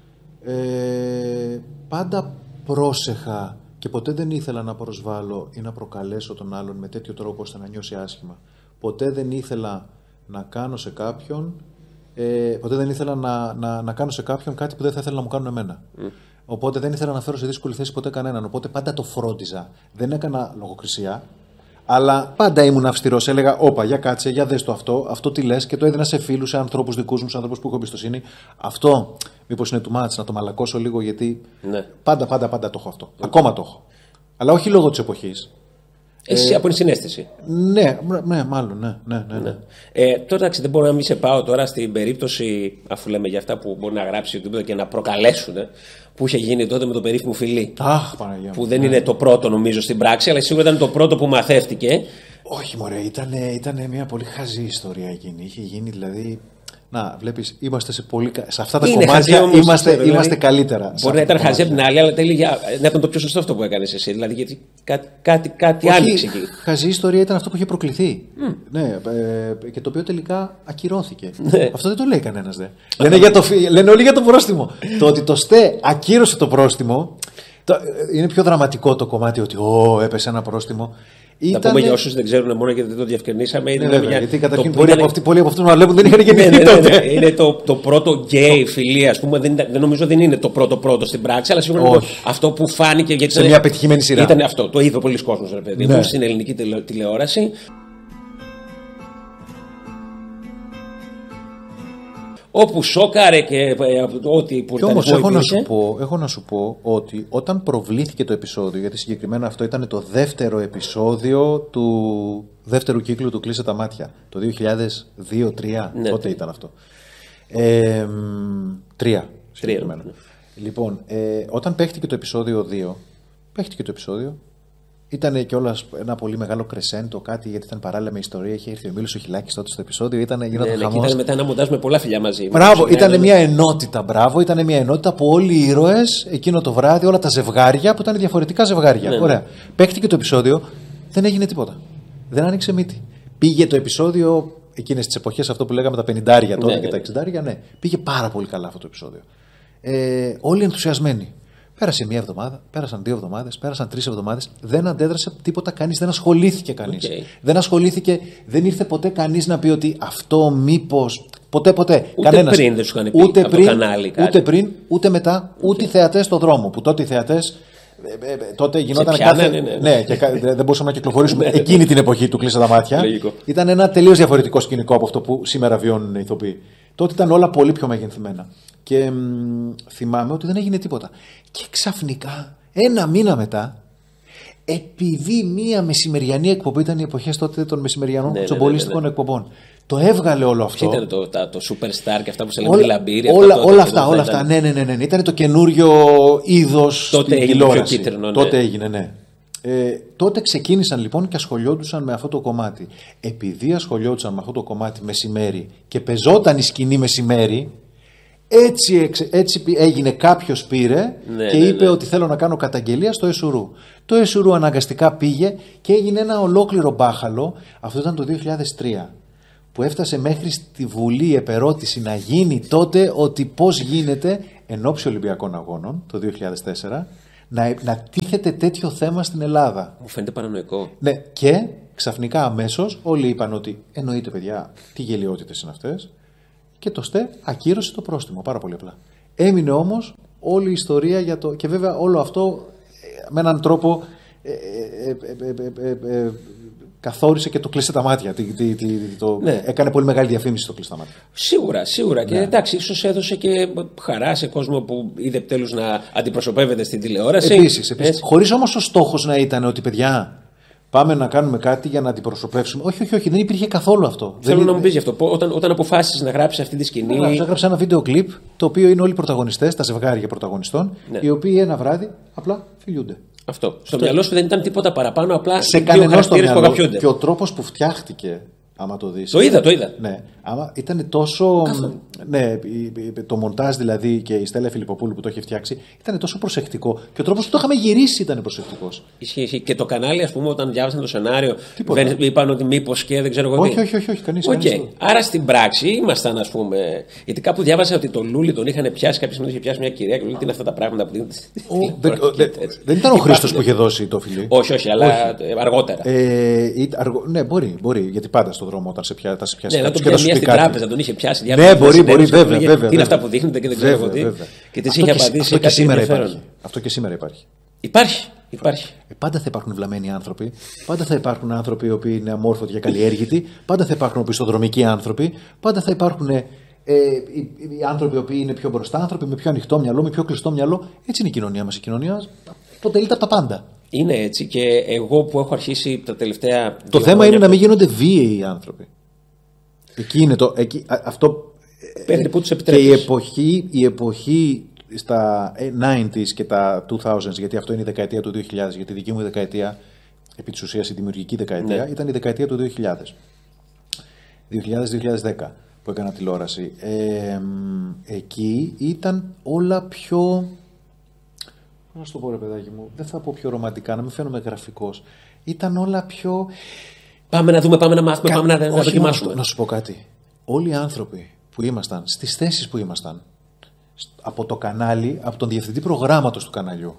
ε, πάντα πρόσεχα. Και ποτέ δεν ήθελα να προσβάλλω ή να προκαλέσω τον άλλον με τέτοιο τρόπο ώστε να νιώσει άσχημα. Ποτέ δεν ήθελα να κάνω σε κάποιον, ε, ποτέ δεν ήθελα να, να, να κάνω σε κάποιον κάτι που δεν θα ήθελα να μου κάνουν εμένα. Mm. Οπότε δεν ήθελα να φέρω σε δύσκολη θέση ποτέ κανέναν. Οπότε πάντα το φρόντιζα. Δεν έκανα λογοκρισία, αλλά πάντα ήμουν αυστηρός. Έλεγα, όπα, για κάτσε, για δες το αυτό, αυτό τι λες, και το έδινα σε φίλους, σε ανθρώπους δικούς μου, σε ανθρώπους που έχω εμπιστοσύνη. Αυτό, μήπως είναι too much, να το μαλακώσω λίγο, γιατί ναι. πάντα, πάντα, πάντα το έχω αυτό. Okay. Ακόμα το έχω. Αλλά όχι λόγω της εποχής. Εσύ ε, από την συναίσθηση. Ναι, ναι, μάλλον, ναι. ναι, ναι, ναι. Ε, τώρα δεν μπορώ να μην σε πάω τώρα στην περίπτωση, αφού λέμε για αυτά που μπορεί να γράψει οτιδήποτε και να προκαλέσουν, που είχε γίνει τότε με το περίφημο φιλί. Αχ, Παναγία μου. Που δεν ναι. είναι το πρώτο νομίζω στην πράξη, αλλά σίγουρα ήταν το πρώτο που μαθεύτηκε. Όχι, μωρέ, ήταν, ήταν μια πολύ χαζή ιστορία εκείνη. Είχε γίνει δηλαδή. Να, βλέπεις, είμαστε σε, πολύ, σε αυτά τα είναι κομμάτια όμως, είμαστε, ξέρω, είμαστε δηλαδή, καλύτερα. Μπορεί να ήταν χαζή από την άλλη, αλλά τέλεια να ήταν το πιο σωστό αυτό που έκανες εσύ. Δηλαδή, γιατί κάτι, κάτι, κάτι άνοιξε εκεί. Χαζή ιστορία ήταν αυτό που είχε προκληθεί. Mm. Ναι, ε, και το οποίο τελικά ακυρώθηκε. Ναι. Αυτό δεν το λέει κανένας. Δε. Λένε, για το, λένε όλοι για το πρόστιμο. Το ότι το ΣΤΕ ακύρωσε το πρόστιμο. Το, είναι πιο δραματικό το κομμάτι ότι ω, έπεσε ένα πρόστιμο. Ήτανε... Να πούμε για όσους δεν ξέρουν μόνο γιατί δεν το διευκρινίσαμε. Ναι, βέβαια, μια... Γιατί καταρχήν πολλοί ήταν... από, από αυτούς να βλέπουν δεν είχαν γεννηθεί ναι, ναι, ναι, τότε. Ναι, είναι το, το πρώτο γκέι φιλία, ας πούμε. Δεν, δεν νομίζω δεν είναι το πρώτο πρώτο στην πράξη, αλλά σίγουρα είναι αυτό που φάνηκε. Γιατί σε μια πετυχημένη σειρά. Ήταν αυτό. Το είδε πολλοί κόσμος, ρε παιδί μου, στην ελληνική τηλε, τηλεόραση. Όπου σόκαρε και ό,τι που ήταν. Όμως έχω να, σου πω, έχω να σου πω ότι όταν προβλήθηκε το επεισόδιο, γιατί συγκεκριμένα αυτό ήταν το δεύτερο επεισόδιο του δεύτερου κύκλου του Κλείσε τα μάτια, το δύο χιλιάδες δύο τρία, ναι, τότε ήταν αυτό. Ε, τρία συγκεκριμένα. Ναι. Λοιπόν, ε, όταν παίχτηκε το επεισόδιο δύο, παίχτηκε το επεισόδιο, ήταν κιόλας ένα πολύ μεγάλο κρεσέντο, κάτι γιατί ήταν παράλληλα με ιστορία. Είχε έρθει ο Μίλος ο Χιλάκης τότε στο επεισόδιο. Ήταν γινόταν ναι, ναι, χαμός. Ήταν μετά ένα μοντάζ με πολλά φιλιά μαζί. Μπράβο, ήταν ναι, μια ενότητα. Μπράβο, ήταν μια ενότητα που όλοι οι ήρωες εκείνο το βράδυ, όλα τα ζευγάρια που ήταν διαφορετικά ζευγάρια. Ναι, ωραία. Ναι. Παίχτηκε το επεισόδιο, δεν έγινε τίποτα. Δεν άνοιξε μύτη. Πήγε το επεισόδιο εκείνες τις εποχές, αυτό που λέγαμε τα πενηντάρια τότε ναι, και ναι, τα εξηντάρια. Ναι, πήγε πάρα πολύ καλά αυτό το επεισόδιο. Ε, όλοι ενθουσιασμένοι. Πέρασε μία εβδομάδα, πέρασαν δύο εβδομάδες, πέρασαν τρεις εβδομάδες, δεν αντέδρασε τίποτα κανείς, δεν ασχολήθηκε κανείς. Okay. Δεν ασχολήθηκε, δεν ήρθε ποτέ κανείς να πει ότι αυτό μήπως. Ποτέ, ποτέ. Ούτε κανένας. Πριν δεν σου είχαν πει ούτε από πριν, το κανάλι κάτι. Ούτε πριν, ούτε μετά, okay. ούτε οι θεατές στον δρόμο. Που τότε οι θεατές. Ε, ε, τότε γινόταν κάθε. Ναι, ναι, ναι. ναι, και δεν μπορούσαμε να κυκλοφορήσουμε εκείνη την εποχή του Κλείσε τα μάτια. Ήταν ένα τελείως διαφορετικό σκηνικό από αυτό που σήμερα βιώνουν οι ηθοποιοί. Τότε ήταν όλα πολύ πιο μεγενθυμένα. Και μ, θυμάμαι ότι δεν έγινε τίποτα. Και ξαφνικά, ένα μήνα μετά, επειδή μία μεσημεριανή εκπομπή, ήταν οι εποχές τότε των μεσημεριανών ναι, κουτσομπολίστικων ναι, ναι, ναι, ναι. εκπομπών, το έβγαλε όλο αυτό. Ήταν το, το, το Superstar και αυτά που σε λένε λαμπύρι. Όλα, όλα αυτά, όλα αυτά. Ναι, ναι, ναι, ναι. Ήταν το καινούριο είδος στην τηλεόραση. Ναι. Τότε έγινε, ναι. Ε, τότε ξεκίνησαν λοιπόν και ασχολιόντουσαν με αυτό το κομμάτι. Επειδή ασχολιόντουσαν με αυτό το κομμάτι μεσημέρι και πεζόταν η σκηνή μεσημέρι, Έτσι, έτσι έγινε, κάποιος πήρε ναι, και ναι, είπε ναι. ότι θέλω να κάνω καταγγελία στο Εσουρού. Το Εσουρού αναγκαστικά πήγε και έγινε ένα ολόκληρο μπάχαλο. Αυτό ήταν το δύο χιλιάδες τρία, που έφτασε μέχρι στη Βουλή επερώτηση να γίνει τότε ότι πώς γίνεται εν ώψη Ολυμπιακών Αγώνων το δύο χιλιάδες τέσσερα να, να τίθεται τέτοιο θέμα στην Ελλάδα. Μου φαίνεται παρανοϊκό. Ναι, και ξαφνικά αμέσως όλοι είπαν ότι εννοείται παιδιά, τι γελιότητες είναι αυτές, και το ΣΤΕ ακύρωσε το πρόστιμο, πάρα πολύ απλά. Έμεινε όμως όλη η ιστορία για το... Και βέβαια όλο αυτό με έναν τρόπο ε, ε, ε, ε, ε, ε, καθόρισε και το κλείσε τα μάτια. Τι, τι, τι, το... ναι. Έκανε πολύ μεγάλη διαφήμιση το κλείσε τα μάτια. Σίγουρα, σίγουρα. Ναι. Και εντάξει, ίσως έδωσε και χαρά σε κόσμο που είδε επιτέλους να αντιπροσωπεύεται στην τηλεόραση. Επίσης, επίσης. Χωρίς όμως ο στόχος να ήταν ότι παιδιά, πάμε να κάνουμε κάτι για να αντιπροσωπεύσουμε. Όχι, όχι, όχι, δεν υπήρχε καθόλου αυτό. Θέλω δεν... να μου πεις γι' αυτό. Όταν, όταν αποφάσισες να γράψεις αυτή τη σκηνή. Έγραψα, έγραψα ένα βίντεο κλιπ, το οποίο είναι όλοι οι πρωταγωνιστές, τα ζευγάρια πρωταγωνιστών, ναι. οι οποίοι ένα βράδυ απλά φιλιούνται. Αυτό. Στο αυτό... μυαλό σου δεν ήταν τίποτα παραπάνω, απλά σε δύο χαρακτήρες που αγαπιούνται. Και ο τρόπος που φτιάχτηκε, άμα το δεις. Το είδα, το είδα. Ναι, άμα ήταν τόσο. Ναι, το μοντάζ δηλαδή και η Στέλλα Φιλιπποπούλου που το είχε φτιάξει ήταν τόσο προσεκτικό. Και ο τρόπος που το είχαμε γυρίσει ήταν προσεκτικός. Ισχύει, ισχύει. Και το κανάλι, ας πούμε, όταν διάβασαν το σενάριο, δεν είπαν ότι μήπως και δεν ξέρω εγώ τι. Όχι, όχι, όχι, όχι κανείς. Okay. Κανείς. Άρα στην πράξη ήμασταν, ας πούμε. Γιατί κάπου διάβασα ότι τον Λούλη τον είχαν πιάσει, κάποια στιγμή είχε πιάσει μια κυρία και λέει τι είναι αυτά τα πράγματα που δίνουν. Δεν ήταν ο Χρήστος που είχε δώσει το φιλί. Όχι, όχι, αλλά αργότερα. Ναι, μπορεί, μπορεί. Γιατί πάντα στον δρόμο όταν σε πιάσει. Ναι, να τον πιάσει μια στην τράπεζα, τον είχε πιάσει. Ναι, μπορεί, μπορεί, βέβαια. Τι είναι αυτά που δείχνετε και δεν ξέρω εγώ τι. Και τη είχε απαντήσει κάτι ενδιαφέρον. Αυτό και σήμερα υπάρχει. Υπάρχει. Υπάρχει. Ε, πάντα θα υπάρχουν βλαμμένοι άνθρωποι, πάντα θα υπάρχουν άνθρωποι οι οποίοι είναι αμόρφωτοι και καλλιέργητοι, πάντα θα υπάρχουν οπισθοδρομικοί άνθρωποι, πάντα θα υπάρχουν ε, οι, οι άνθρωποι οι οποίοι είναι πιο μπροστά, άνθρωποι με πιο ανοιχτό μυαλό, με πιο κλειστό μυαλό. Έτσι είναι η κοινωνία μας. Η κοινωνία αποτελείται από τα πάντα. Είναι έτσι και εγώ που έχω αρχίσει τα τελευταία. Το θέμα χρόνια... είναι να μην γίνονται βίαιοι οι άνθρωποι. Εκεί είναι το. Εκεί, αυτό. Παίρνει που τους και η εποχή, η εποχή στα ενενήντα και τα δύο χιλιάδες, γιατί αυτό είναι η δεκαετία του δύο χιλιάδες, γιατί η δική μου δεκαετία, επί της ουσίας η δημιουργική δεκαετία, ναι. ήταν η δεκαετία του δύο χιλιάδες. δύο χιλιάδες με δύο χιλιάδες δέκα που έκανα τηλεόραση. Ε, εκεί ήταν όλα πιο. Να σου το πω ρε παιδάκι μου, δεν θα πω πιο ρομαντικά, να μην φαίνομαι γραφικός. Ήταν όλα πιο. Πάμε να δούμε, πάμε να μάθουμε, Κα... πάμε να, να δοκιμάσουμε. Να σου πω κάτι. Όλοι οι άνθρωποι που ήμασταν, στις θέσεις που ήμασταν, από το κανάλι, από τον διευθυντή προγράμματος του καναλιού,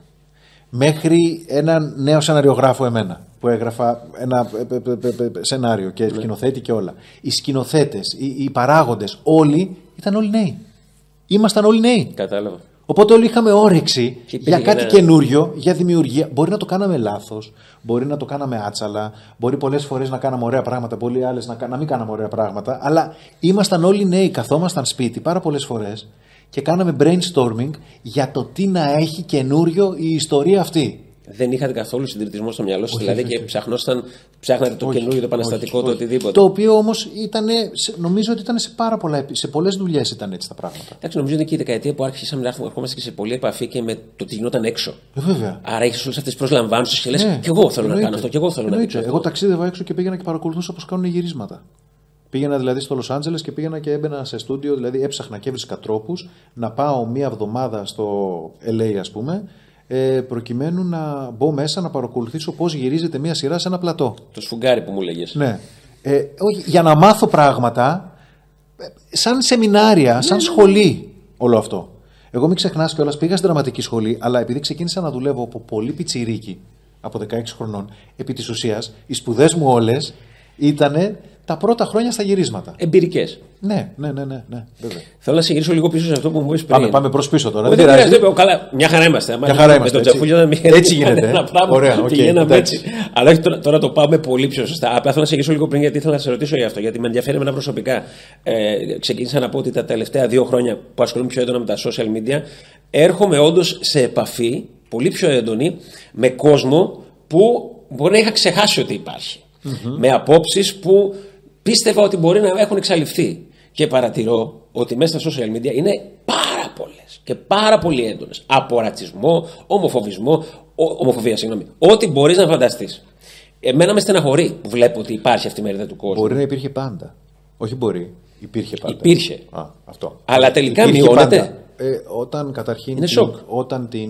μέχρι έναν νέο σεναριογράφο εμένα, που έγραφα ένα σενάριο και σκηνοθέτη και όλα. Οι σκηνοθέτες, οι, οι παράγοντες, όλοι ήταν όλοι νέοι. Ήμασταν όλοι νέοι. Κατάλαβα. Οπότε όλοι είχαμε όρεξη για κάτι ένα... καινούριο, για δημιουργία. Μπορεί να το κάναμε λάθος, μπορεί να το κάναμε άτσαλα, μπορεί πολλές φορές να κάναμε ωραία πράγματα, πολλοί άλλες να, να μην κάναμε ωραία πράγματα, αλλά ήμασταν όλοι νέοι, καθόμασταν σπίτι πάρα πολλές φορές και κάναμε brainstorming για το τι να έχει καινούριο η ιστορία αυτή. Δεν είχατε καθόλου συντηρητισμό στο μυαλό σας, δηλαδή, και ψαχνόσταν, ψάχνατε το όχι, καινούριο, το επαναστατικό, όχι, το οτιδήποτε. Το οποίο όμως ήταν, νομίζω ότι ήταν σε πάρα πολλά, σε πολλές δουλειές ήταν έτσι τα πράγματα. Εντάξει, νομίζω είναι και η δεκαετία που άρχισαμε να ερχόμαστε και σε πολλή επαφή και με το τι γινόταν έξω. Ε, βέβαια. Άρα έχεις όλες αυτές τις προσλαμβάνωσες και λες, ναι, κι εγώ θέλω εννοείται. να κάνω αυτό, κι εγώ θέλω εννοείται. να κάνω. Εγώ ταξίδευα έξω και πήγαινα και παρακολουθούσα πώς κάνουν γυρίσματα. Πήγαινα δηλαδή στο Λος Άντζελες και πήγαινα και έμπαινα σε στούντιο, δηλαδή έψαχνα και έβρισκα τρόπους να πάω μία εβδομάδα στο ελ έι, ας πούμε, ε, προκειμένου να μπω μέσα να παρακολουθήσω πώς γυρίζεται μία σειρά σε ένα πλατό. Το σφουγγάρι που μου λέγες. Ναι. Ε, όχι, για να μάθω πράγματα, σαν σεμινάρια, σαν σχολή όλο αυτό. Εγώ μην ξεχνάς κιόλας, πήγα στην δραματική σχολή, αλλά επειδή ξεκίνησα να δουλεύω από πολύ πιτσιρίκι, από δεκαέξι χρονών, επί της ουσίας, οι σπουδές μου όλες ήτανε τα πρώτα χρόνια στα γυρίσματα. Εμπειρικές. Ναι, ναι, ναι, ναι, ναι, βέβαια. Θέλω να σε γυρίσω λίγο πίσω σε αυτό που μου είπες πριν. Πάμε, πάμε προς πίσω τώρα. Δεν πειράζει. Καλά, μια χαρά είμαστε. Μια χαρά είμαστε. Με τον Τζαφούλιο δεν μοιάζει. Έτσι γίνεται. Ένα πράγμα. Ωραία, okay, πηγαίναμε έτσι. Αλλά όχι, τώρα, τώρα το πάμε πολύ πιο σωστά. Απλά θέλω να σε γυρίσω λίγο πριν, γιατί ήθελα να σε ρωτήσω για αυτό. Γιατί με ενδιαφέρει εμένα προσωπικά. Ε, ξεκίνησα να πω ότι τα τελευταία δύο χρόνια που ασχολούμαι πιο έντονα με τα social media, έρχομαι όντως σε επαφή πολύ πιο έντονη με κόσμο που μπορεί να είχα ξεχάσει ότι υπάρχει. Mm-hmm. Με απόψεις που πίστευα ότι μπορεί να έχουν εξαλειφθεί. Και παρατηρώ ότι μέσα στα social media είναι πάρα πολλές και πάρα πολύ έντονες. Από ρατσισμό, ομοφοβισμό, ομοφοβία, συγγνώμη. Ό,τι μπορείς να φανταστείς. Εμένα με στεναχωρεί που βλέπω ότι υπάρχει αυτή η μερίδα του κόσμου. Μπορεί να υπήρχε πάντα. Όχι μπορεί. Υπήρχε πάντα. Υπήρχε. Α, αυτό. Αλλά τελικά Υπήρχε μειώνεται. Ε, όταν καταρχήν Είναι την, σοκ. όταν την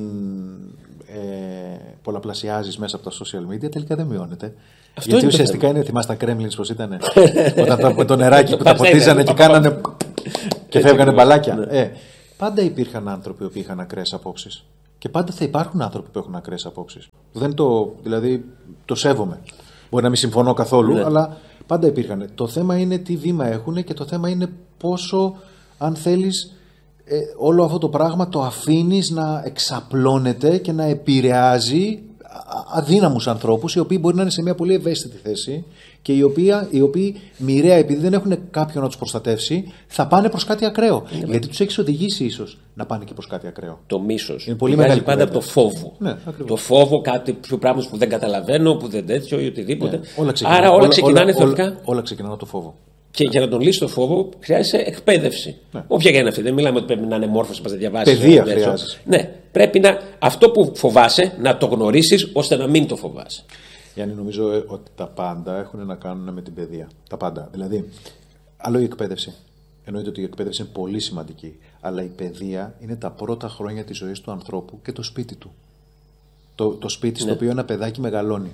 ε, πολλαπλασιάζεις μέσα από τα social media, τελικά δεν μειώνεται. Αυτό Γιατί είναι το ουσιαστικά είναι, θυμάσαι τα Kremlins πώς ήτανε, όταν τα, με το νεράκι που τα ποτίζανε και κάνανε και φεύγανε μπαλάκια. Ε, πάντα υπήρχαν άνθρωποι που είχαν ακραίες απόψεις. Και πάντα θα υπάρχουν άνθρωποι που έχουν ακραίες απόψεις. Δεν το, δηλαδή, το σέβομαι. Μπορεί να μην συμφωνώ καθόλου, ναι. αλλά πάντα υπήρχαν. Το θέμα είναι τι βήμα έχουν και το θέμα είναι πόσο, αν θέλεις, ε, όλο αυτό το πράγμα το αφήνεις να εξαπλώνεται και να επηρεάζει αδύναμους ανθρώπους, οι οποίοι μπορεί να είναι σε μια πολύ ευαίσθητη θέση και οι οποίοι, οι οποίοι μοιραία, επειδή δεν έχουν κάποιον να τους προστατεύσει, θα πάνε προς κάτι ακραίο. Είναι γιατί τους έχεις οδηγήσει ίσως να πάνε και προς κάτι ακραίο. Το μίσος. Είναι πολύ μεγάλη πάντα από το φόβο. Ναι, το φόβο, κάτι πράγμα που δεν καταλαβαίνω, που δεν τέτοιο ή οτιδήποτε. Ναι, όλα ξεκινάνε, Άρα όλα, όλα όλα, ξεκινάνε θεωρητικά. Όλα, όλα ξεκινάνε από το φόβο. Και για να τον λύσει το φόβο χρειάζεται εκπαίδευση. Ναι. Όποια και είναι αυτή. Δεν μιλάμε ότι πρέπει να είναι μόρφωση, να διαβάσει. Παιδεία χρειάζεται. Ναι, πρέπει να αυτό που φοβάσαι να το γνωρίσεις ώστε να μην το φοβάσαι. Γιάννη, νομίζω ότι τα πάντα έχουν να κάνουν με την παιδεία. Τα πάντα. Δηλαδή, άλλο η εκπαίδευση. Εννοείται ότι η εκπαίδευση είναι πολύ σημαντική. Αλλά η παιδεία είναι τα πρώτα χρόνια της ζωής του ανθρώπου και το σπίτι του. Το, το σπίτι ναι. στο οποίο ένα παιδάκι μεγαλώνει.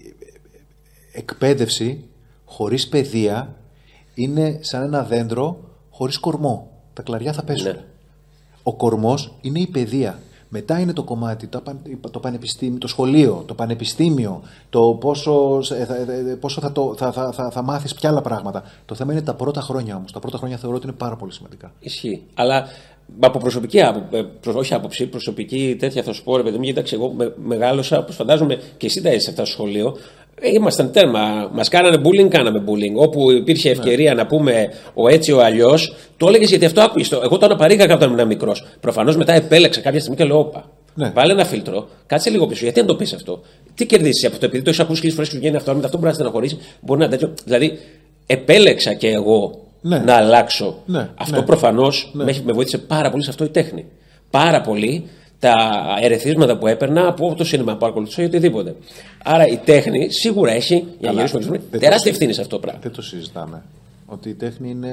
Εκπαίδευση χωρίς παιδεία είναι σαν ένα δέντρο χωρίς κορμό. Τα κλαριά θα πέσουν. Ναι. Ο κορμός είναι η παιδεία. Μετά είναι το κομμάτι, το, το πανεπιστήμιο, το σχολείο, το πανεπιστήμιο, το πόσο, πόσο θα, το, θα, θα, θα, θα μάθεις ποια άλλα πράγματα. Το θέμα είναι τα πρώτα χρόνια όμως. Τα πρώτα χρόνια θεωρώ ότι είναι πάρα πολύ σημαντικά. Ισχύει. Αλλά από προσωπική άποψη, όχι άποψη, προσωπική τέτοια θα σου πω, ρε παιδί μου, γιατί εγώ με, μεγάλωσα, όπως φαντάζομαι και εσύ τα είσαι σε αυτό το σχολείο. Ήμασταν τέρμα. Μας κάνανε bullying, κάναμε bullying. Όπου υπήρχε ευκαιρία ναι. να πούμε ο έτσι ο αλλιώς, το έλεγε γιατί αυτό άκουγε. Εγώ το αναπαρήγαγα όταν ήμουν μικρός. Προφανώς μετά επέλεξα κάποια στιγμή και λέω: Όπα, ναι. βάλε ένα φίλτρο, κάτσε λίγο πίσω. Γιατί να το πει αυτό, τι κερδίσει από το επειδή το έχει ακούσει χίλιες φορές και σου βγαίνει αυτό, με αυτό μπορεί να στεναχωρήσει, μπορεί να τέτοιο. Δηλαδή, επέλεξα και εγώ ναι. να αλλάξω. Ναι. Αυτό ναι. προφανώς ναι. με βοήθησε πάρα πολύ σε αυτό η τέχνη. Πάρα πολύ. Τα ερεθίσματα που έπαιρνα από το σινεμά που ακολουθούσα ή οτιδήποτε. Άρα η τέχνη σίγουρα έχει για να γυρίσουμε τεράστια ευθύνη σε αυτό το πράγμα. Δεν το συζητάμε. Ότι η τέχνη είναι,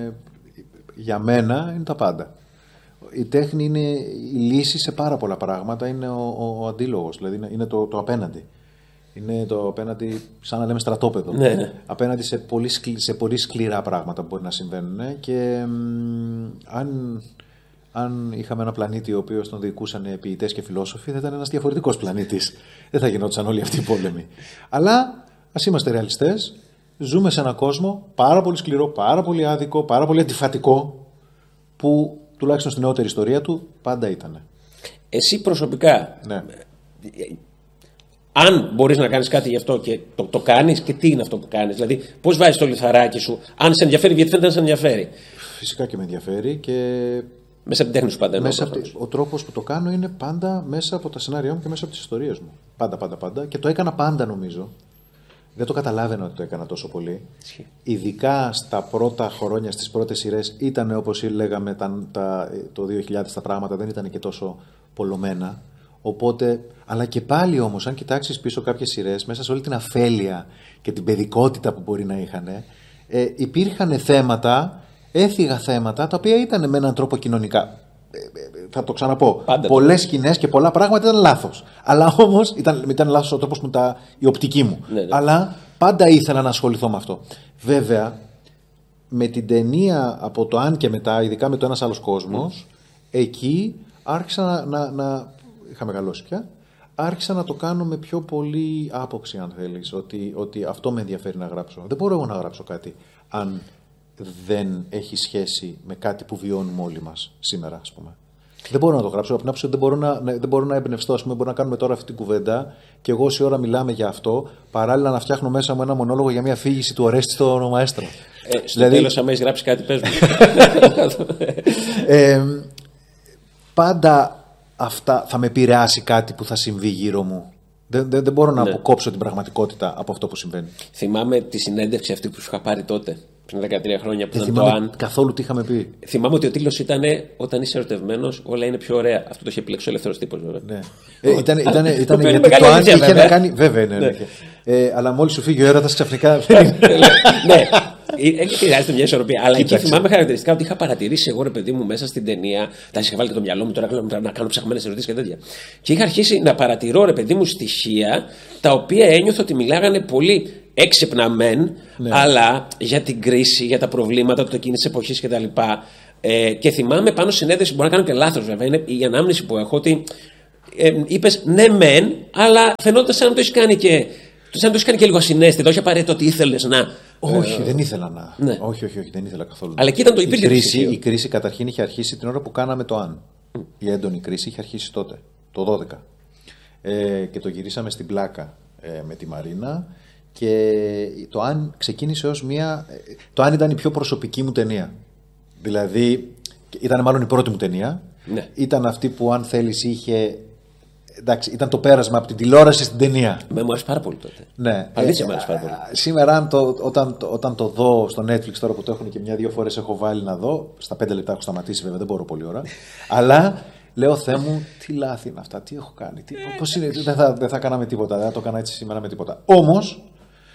για μένα, είναι τα πάντα. Η τέχνη είναι η λύση σε πάρα πολλά πράγματα. Είναι ο, ο, ο αντίλογος, δηλαδή είναι, είναι το, το απέναντι. Είναι το απέναντι, σαν να λέμε στρατόπεδο. Ναι, ναι. Απέναντι σε πολύ, σκλη, σε πολύ σκληρά πράγματα που μπορεί να συμβαίνουν. Και μ, αν. Αν είχαμε ένα πλανήτη ο οποίος τον διοικούσαν ποιητές και φιλόσοφοι, θα ήταν ένας διαφορετικός πλανήτης. Δεν θα γινόντουσαν όλοι αυτοί οι πόλεμοι. Αλλά ας είμαστε ρεαλιστές. Ζούμε σε έναν κόσμο πάρα πολύ σκληρό, πάρα πολύ άδικο, πάρα πολύ αντιφατικό, που τουλάχιστον στην νεότερη ιστορία του πάντα ήταν. Εσύ προσωπικά, ναι. αν μπορείς να κάνεις κάτι γι' αυτό και το, το κάνεις, και τι είναι αυτό που κάνεις, δηλαδή πώς βάζεις το λιθαράκι σου, αν σε ενδιαφέρει, γιατί φαίνεται να σε ενδιαφέρει. Φυσικά και με ενδιαφέρει και. Μέσα από την τέχνη σου πάντα. Μέσα από, ο τρόπος που το κάνω είναι πάντα μέσα από τα σενάρια μου και μέσα από τις ιστορίες μου. Πάντα, πάντα, πάντα. Και το έκανα πάντα, νομίζω. Δεν το καταλάβαινα ότι το έκανα τόσο πολύ. Ισχύει. Ειδικά στα πρώτα χρόνια, στις πρώτες σειρές, ήταν όπως λέγαμε τα, τα, το δύο χιλιάδες τα πράγματα, δεν ήταν και τόσο πολλωμένα. Οπότε, αλλά και πάλι όμως, αν κοιτάξεις πίσω κάποιες σειρές, μέσα σε όλη την αφέλεια και την παιδικότητα που μπορεί να είχαν, ε, υπήρχαν θέματα. Έφυγα θέματα τα οποία ήταν με έναν τρόπο κοινωνικά. Ε, ε, θα το ξαναπώ. Πολλές σκηνές και πολλά πράγματα ήταν λάθος. Αλλά όμως ήταν, ήταν λάθος ο τρόπος μου, τα, η οπτική μου. Ναι, ναι. Αλλά πάντα ήθελα να ασχοληθώ με αυτό. Βέβαια, με την ταινία από το Αν και μετά, ειδικά με το Ένας Άλλος Κόσμος, mm. εκεί άρχισα να, να, να. Είχα μεγαλώσει πια. Άρχισα να το κάνω με πιο πολύ άποψη, αν θέλεις. Ότι, ότι αυτό με ενδιαφέρει να γράψω. Δεν μπορώ εγώ να γράψω κάτι αν δεν έχει σχέση με κάτι που βιώνουμε όλοι μας σήμερα, ας πούμε. Δεν μπορώ να το γράψω. Από την άποψη ότι δεν μπορώ να, δεν μπορώ να εμπνευστώ. Ας πούμε, μπορούμε να κάνουμε τώρα αυτή την κουβέντα και εγώ όση ώρα μιλάμε για αυτό, παράλληλα να φτιάχνω μέσα μου ένα μονόλογο για μια αφήγηση του Ορέστη στο Μαέστρο. Ε, στο δηλαδή... τέλος, άμα έχεις γράψει κάτι, πες μου. ε, πάντα αυτά θα με επηρεάσει κάτι που θα συμβεί γύρω μου. Δεν, δεν, δεν μπορώ να ναι. αποκόψω την πραγματικότητα από αυτό που συμβαίνει. Θυμάμαι τη συνέντευξη αυτή που σου είχα πάρει τότε, πριν δεκατρία χρόνια, που δεν ήταν το Αν. Καθόλου τι είχαμε πει. Θυμάμαι ότι ο τίτλος ήταν «Όταν είσαι ερωτευμένος, όλα είναι πιο ωραία». Αυτό το είχε επιλέξει ο ελεύθερος τύπος, βέβαια. Ναι. ε, ήταν ήταν, ήταν γιατί το Αν είχε να κάνει. Βέβαια, ναι. ναι. ναι. Ε, αλλά μόλις σου φύγει ο έρωτας, ξαφνικά. Ναι. Χρειάζεται μια ισορροπία. Αλλά εκεί θυμάμαι χαρακτηριστικά ότι είχα παρατηρήσει εγώ, ρε παιδί μου, μέσα στην ταινία. Τα είχα βάλει και το μυαλό μου τώρα να κάνω ψαχμένες ερωτήσεις και τέτοια. Και είχα αρχίσει να παρατηρώ, ρε παιδί μου, στοιχεία τα οποία ένιωθα ότι μιλάγανε πολύ έξυπνα μεν, ναι. αλλά για την κρίση, για τα προβλήματα του εκείνης της εποχής κτλ. Ε, και θυμάμαι πάνω στη συνέντευξη, μπορεί να κάνω και λάθος βέβαια, είναι η ανάμνηση που έχω ότι ε, είπες ναι μεν, αλλά φαινόταν σαν να το έχει κάνει και. Σαν να το έχει κάνει και λίγο ασυναίσθητο, όχι απαραίτητο ότι ήθελες να. Όχι, ε, δεν ήθελα να. Ναι. Όχι, όχι, όχι, δεν ήθελα καθόλου. Αλλά εκεί ήταν το η υπήρχε. Κρίση, η κρίση καταρχήν είχε αρχίσει την ώρα που κάναμε το Αν. Mm. Η έντονη κρίση είχε αρχίσει τότε, το δώδεκα. Ε, και το γυρίσαμε στην Πλάκα ε, με τη Μαρίνα. Και το Αν ξεκίνησε ως μία. Το Αν ήταν η πιο προσωπική μου ταινία. Δηλαδή, ήταν μάλλον η πρώτη μου ταινία. Ναι. Ήταν αυτή που, αν θέλεις, είχε. Εντάξει, ήταν το πέρασμα από την τηλεόραση στην ταινία. Με μου άρεσε πάρα πολύ τότε. Ναι. Αλήθεια, μου άρεσε πάρα πολύ. Σήμερα, αν το, όταν, όταν το δω στο Netflix, τώρα που το έχουν και μια-δύο φορές έχω βάλει να δω. Στα πέντε λεπτά έχω σταματήσει, βέβαια, δεν μπορώ πολύ ώρα. Αλλά λέω, Θεέ μου, τι λάθη είναι αυτά, τι έχω κάνει. Τι, πώς είναι, δεν, θα, δεν θα κάναμε τίποτα, δεν θα το έκανα έτσι σήμερα με τίποτα. Όμως,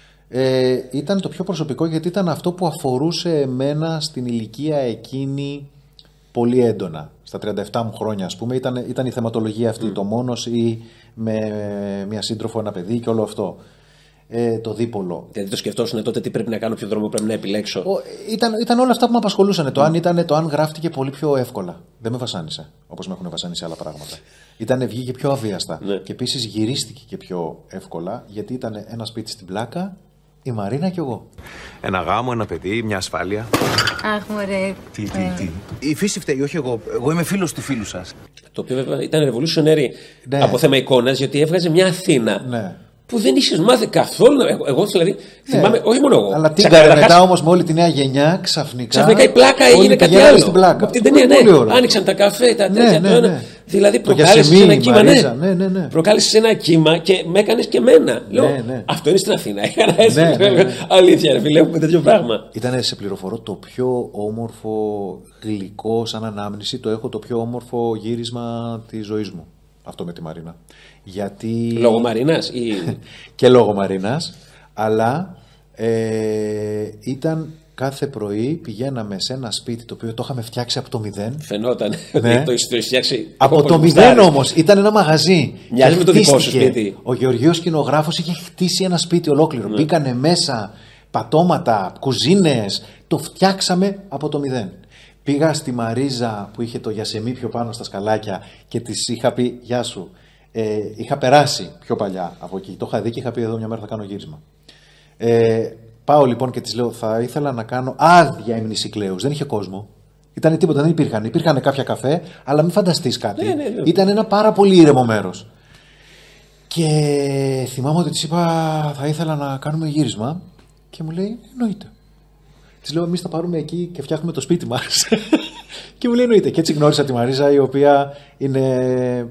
ε, ήταν το πιο προσωπικό γιατί ήταν αυτό που αφορούσε εμένα στην ηλικία εκείνη πολύ έντονα. Στα τριάντα επτά μου χρόνια, ας πούμε, ήταν, ήταν η θεματολογία αυτή. Mm. Το μόνος ή με μια σύντροφο, ένα παιδί και όλο αυτό. Ε, το δίπολο. Δηλαδή το σκεφτόσουν τότε τι πρέπει να κάνω, ποιο δρόμο πρέπει να επιλέξω. Ο, ήταν, ήταν όλα αυτά που με απασχολούσαν. Mm. Το, αν ήταν, το αν γράφτηκε πολύ πιο εύκολα. Δεν με βασάνισε όπως με έχουν βασάνισει άλλα πράγματα. Ήτανε, βγήκε πιο αβίαστα. Mm. Και επίσης γυρίστηκε και πιο εύκολα γιατί ήταν ένα σπίτι στην Πλάκα. Η Μαρίνα και εγώ. Ένα γάμο, ένα παιδί, μια ασφάλεια. Αχ, μωρέ. Τι, τι, τι. Η φύση φταίει, όχι εγώ. Εγώ είμαι φίλος του φίλου σας. Το οποίο βέβαια ήταν revolutionary ναι. από θέμα εικόνας, γιατί έβγαζε μια Αθήνα. Ναι. Που δεν είχες μάθει καθόλου. Εγώ, εγώ δηλαδή ναι. θυμάμαι, όχι μόνο εγώ. Αλλά την καρε μετά όμως με όλη τη νέα γενιά ξαφνικά. Ξαφνικά η Πλάκα έγινε κάτι άλλο. Στην Πλάκα. Από την ταινία, ναι. Άνοιξαν τα καφέ, τα τέτοια. Ναι, ναι, ναι. Δηλαδή προκάλεσε ένα κύμα. Ναι. Ναι, ναι, ναι. Προκάλεσε ένα κύμα και με έκανε και εμένα. Λέω, ναι, ναι. Αυτό είναι στην Αθήνα. Ναι, ναι, ναι. Αλήθεια, ρε φίλε, έχουμε τέτοιο πράγμα. Ήταν, σε πληροφορώ, το πιο όμορφο γλυκό σαν ανάμνηση. Το έχω το πιο όμορφο γύρισμα της ζωής μου. Αυτό με τη Μαρίνα. Γιατί... Λόγω Μαρίνας ή... και λόγω Μαρίνας. Αλλά ε, ήταν κάθε πρωί πηγαίναμε σε ένα σπίτι το οποίο το είχαμε φτιάξει από το μηδέν. Φαινόταν ναι. ότι το έχεις φτιάξει. Από το μηδέν όμως. Ήταν ένα μαγαζί. Μοιάζει με το δικό σου σπίτι. Ο Γεωργίος σκηνογράφος είχε χτίσει ένα σπίτι ολόκληρο. Ναι. Μπήκανε μέσα πατώματα, κουζίνες. Το φτιάξαμε από το μηδέν. Πήγα στη Μαρίζα που είχε το γιασεμί πιο πάνω στα σκαλάκια και της είχα πει «Γεια σου». Ε, είχα περάσει πιο παλιά από εκεί. Το είχα δει και είχα πει «Εδώ μια μέρα θα κάνω γύρισμα». Ε, πάω λοιπόν και της λέω «Θα ήθελα να κάνω άδεια ημνησικλέους». Δεν είχε κόσμο. Ήτανε τίποτα, δεν υπήρχαν. Υπήρχαν κάποια καφέ, αλλά μην φανταστείς κάτι. Ναι, ναι, ναι. Ήταν ένα πάρα πολύ ήρεμο μέρος. Και θυμάμαι ότι της είπα «Θα ήθελα να κάνουμε γύρισμα». Και μου λέει «Εννοείται». Της λέω: εμείς θα πάρουμε εκεί και φτιάχνουμε το σπίτι μας. Και μου λέει: εννοείται. Και έτσι γνώρισα τη Μαρίζα, η οποία είναι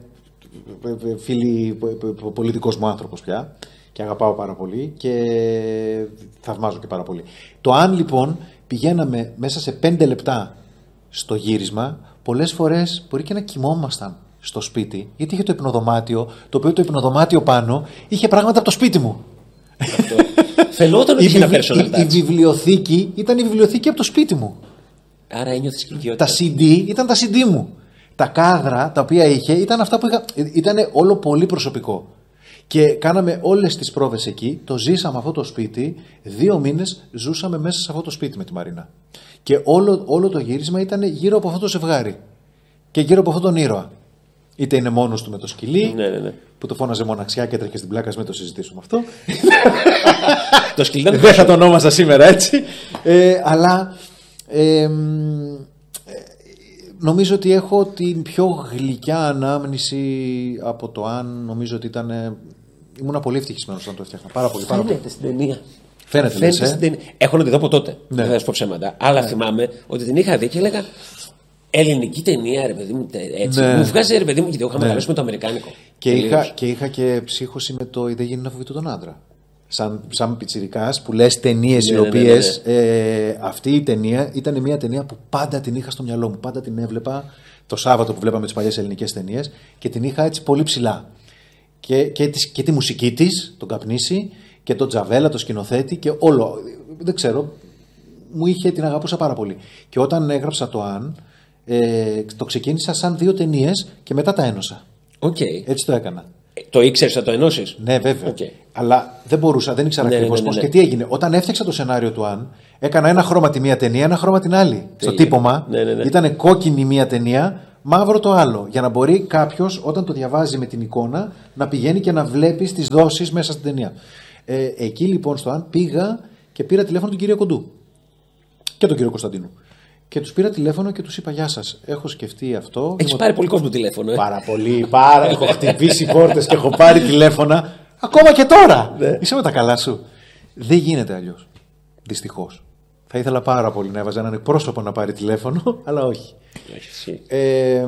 φίλη, πολιτικός μου άνθρωπος πια. Και αγαπάω πάρα πολύ και θαυμάζω και πάρα πολύ. Το αν λοιπόν πηγαίναμε μέσα σε πέντε λεπτά στο γύρισμα, πολλές φορές μπορεί και να κοιμόμασταν στο σπίτι, γιατί είχε το υπνοδωμάτιο, το οποίο το υπνοδωμάτιο πάνω είχε πράγματα από το σπίτι μου. Φαινόταν ότι είχε ένα personal touch. Η βιβλιοθήκη ήταν η βιβλιοθήκη από το σπίτι μου. Άρα ένιωθες οικειότητα. Τα σι ντι ήταν τα σι ντι μου. Τα κάδρα τα οποία είχε ήταν αυτά που είχα. Ήταν όλο πολύ προσωπικό. Και κάναμε όλες τις πρόβες εκεί. Το ζήσαμε αυτό το σπίτι. Δύο μήνες ζούσαμε μέσα σε αυτό το σπίτι με τη Μαρίνα. Και όλο, όλο το γύρισμα ήταν γύρω από αυτό το ζευγάρι. Και γύρω από αυτόν τον ήρωα. Είτε είναι μόνος του με το σκυλί, ναι, ναι, ναι. που το φώναζε μοναξιά και έτρεχε στην Πλάκα, μην το συζητήσουμε αυτό. Το σκυλί δεν θα το ονόμασα σήμερα έτσι. Ε, αλλά ε, ε, νομίζω ότι έχω την πιο γλυκιά ανάμνηση από το αν. Νομίζω ότι ήταν. Ήμουν πολύ ευτυχισμένος όταν το έφτιαχνα. Πάρα πολύ. Πάρα Φαίνεται στην ταινία. Φαίνεται, Φαίνεται λες, στην ταινία. Έχω να τη δω από τότε. Ναι. Δεν θα σου πω ψέματα. Αλλά ναι. θυμάμαι ότι την είχα δει και έλεγα. Ελληνική ταινία, ρε παιδί μου, έτσι. Ναι. Μου βγάζει, ρε παιδί μου, γιατί εγώ είχα μεγαλώσει ναι. με το αμερικάνικο. Και είχα, και είχα και ψύχωση με το «Δεν γίνει να φοβητώ τον άντρα». Σαν, σαν πιτσιρικάς που λες ταινίες ναι, οι οποίες. Ναι, ναι, ναι. Ε, αυτή η ταινία ήταν μια ταινία που πάντα την είχα στο μυαλό μου. Πάντα την έβλεπα το Σάββατο που βλέπαμε τις παλιές ελληνικές ταινίες και την είχα έτσι πολύ ψηλά. Και, και, και, και τη μουσική της, τον Καπνίση, και τον Τζαβέλα, τον σκηνοθέτη και όλο. Δεν ξέρω. μου είχε, την αγαπούσα πάρα πολύ. Και όταν έγραψα το Αν, ε, το ξεκίνησα σαν δύο ταινίες και μετά τα ένωσα. Okay. Έτσι το έκανα. Ε, το ήξερες να το ενώσεις? Ναι, βέβαια. Okay. Αλλά δεν μπορούσα, δεν ήξερα ναι, ακριβώς ναι, ναι, πώς. ναι. Και τι έγινε. Όταν έφτιαξα το σενάριο του Αν, έκανα ένα χρώμα τη μία ταινία, ένα χρώμα την άλλη. Στο τύπωμα ναι, ναι, ναι. ήταν κόκκινη μία ταινία, μαύρο το άλλο. Για να μπορεί κάποιος όταν το διαβάζει με την εικόνα να πηγαίνει και να βλέπει τις δόσεις μέσα στην ταινία. Ε, εκεί λοιπόν στο Αν πήγα και πήρα τηλέφωνο τον κύριο Κοντού και τον κύριο Κωνσταντίνου. Και τους πήρα τηλέφωνο και τους είπα: Γεια σας, έχω σκεφτεί αυτό. Έχεις δημο... πάρει πολύ κόσμο τηλέφωνο, ε? Πάρα πολύ, πάρα. Έχω χτυπήσει πόρτες και έχω πάρει τηλέφωνα. Ακόμα και τώρα. Ναι. Είσαι με τα καλά σου. Δεν γίνεται αλλιώς. Δυστυχώς. Θα ήθελα πάρα πολύ να έβαζα έναν εκπρόσωπο να πάρει τηλέφωνο, αλλά όχι. Ε,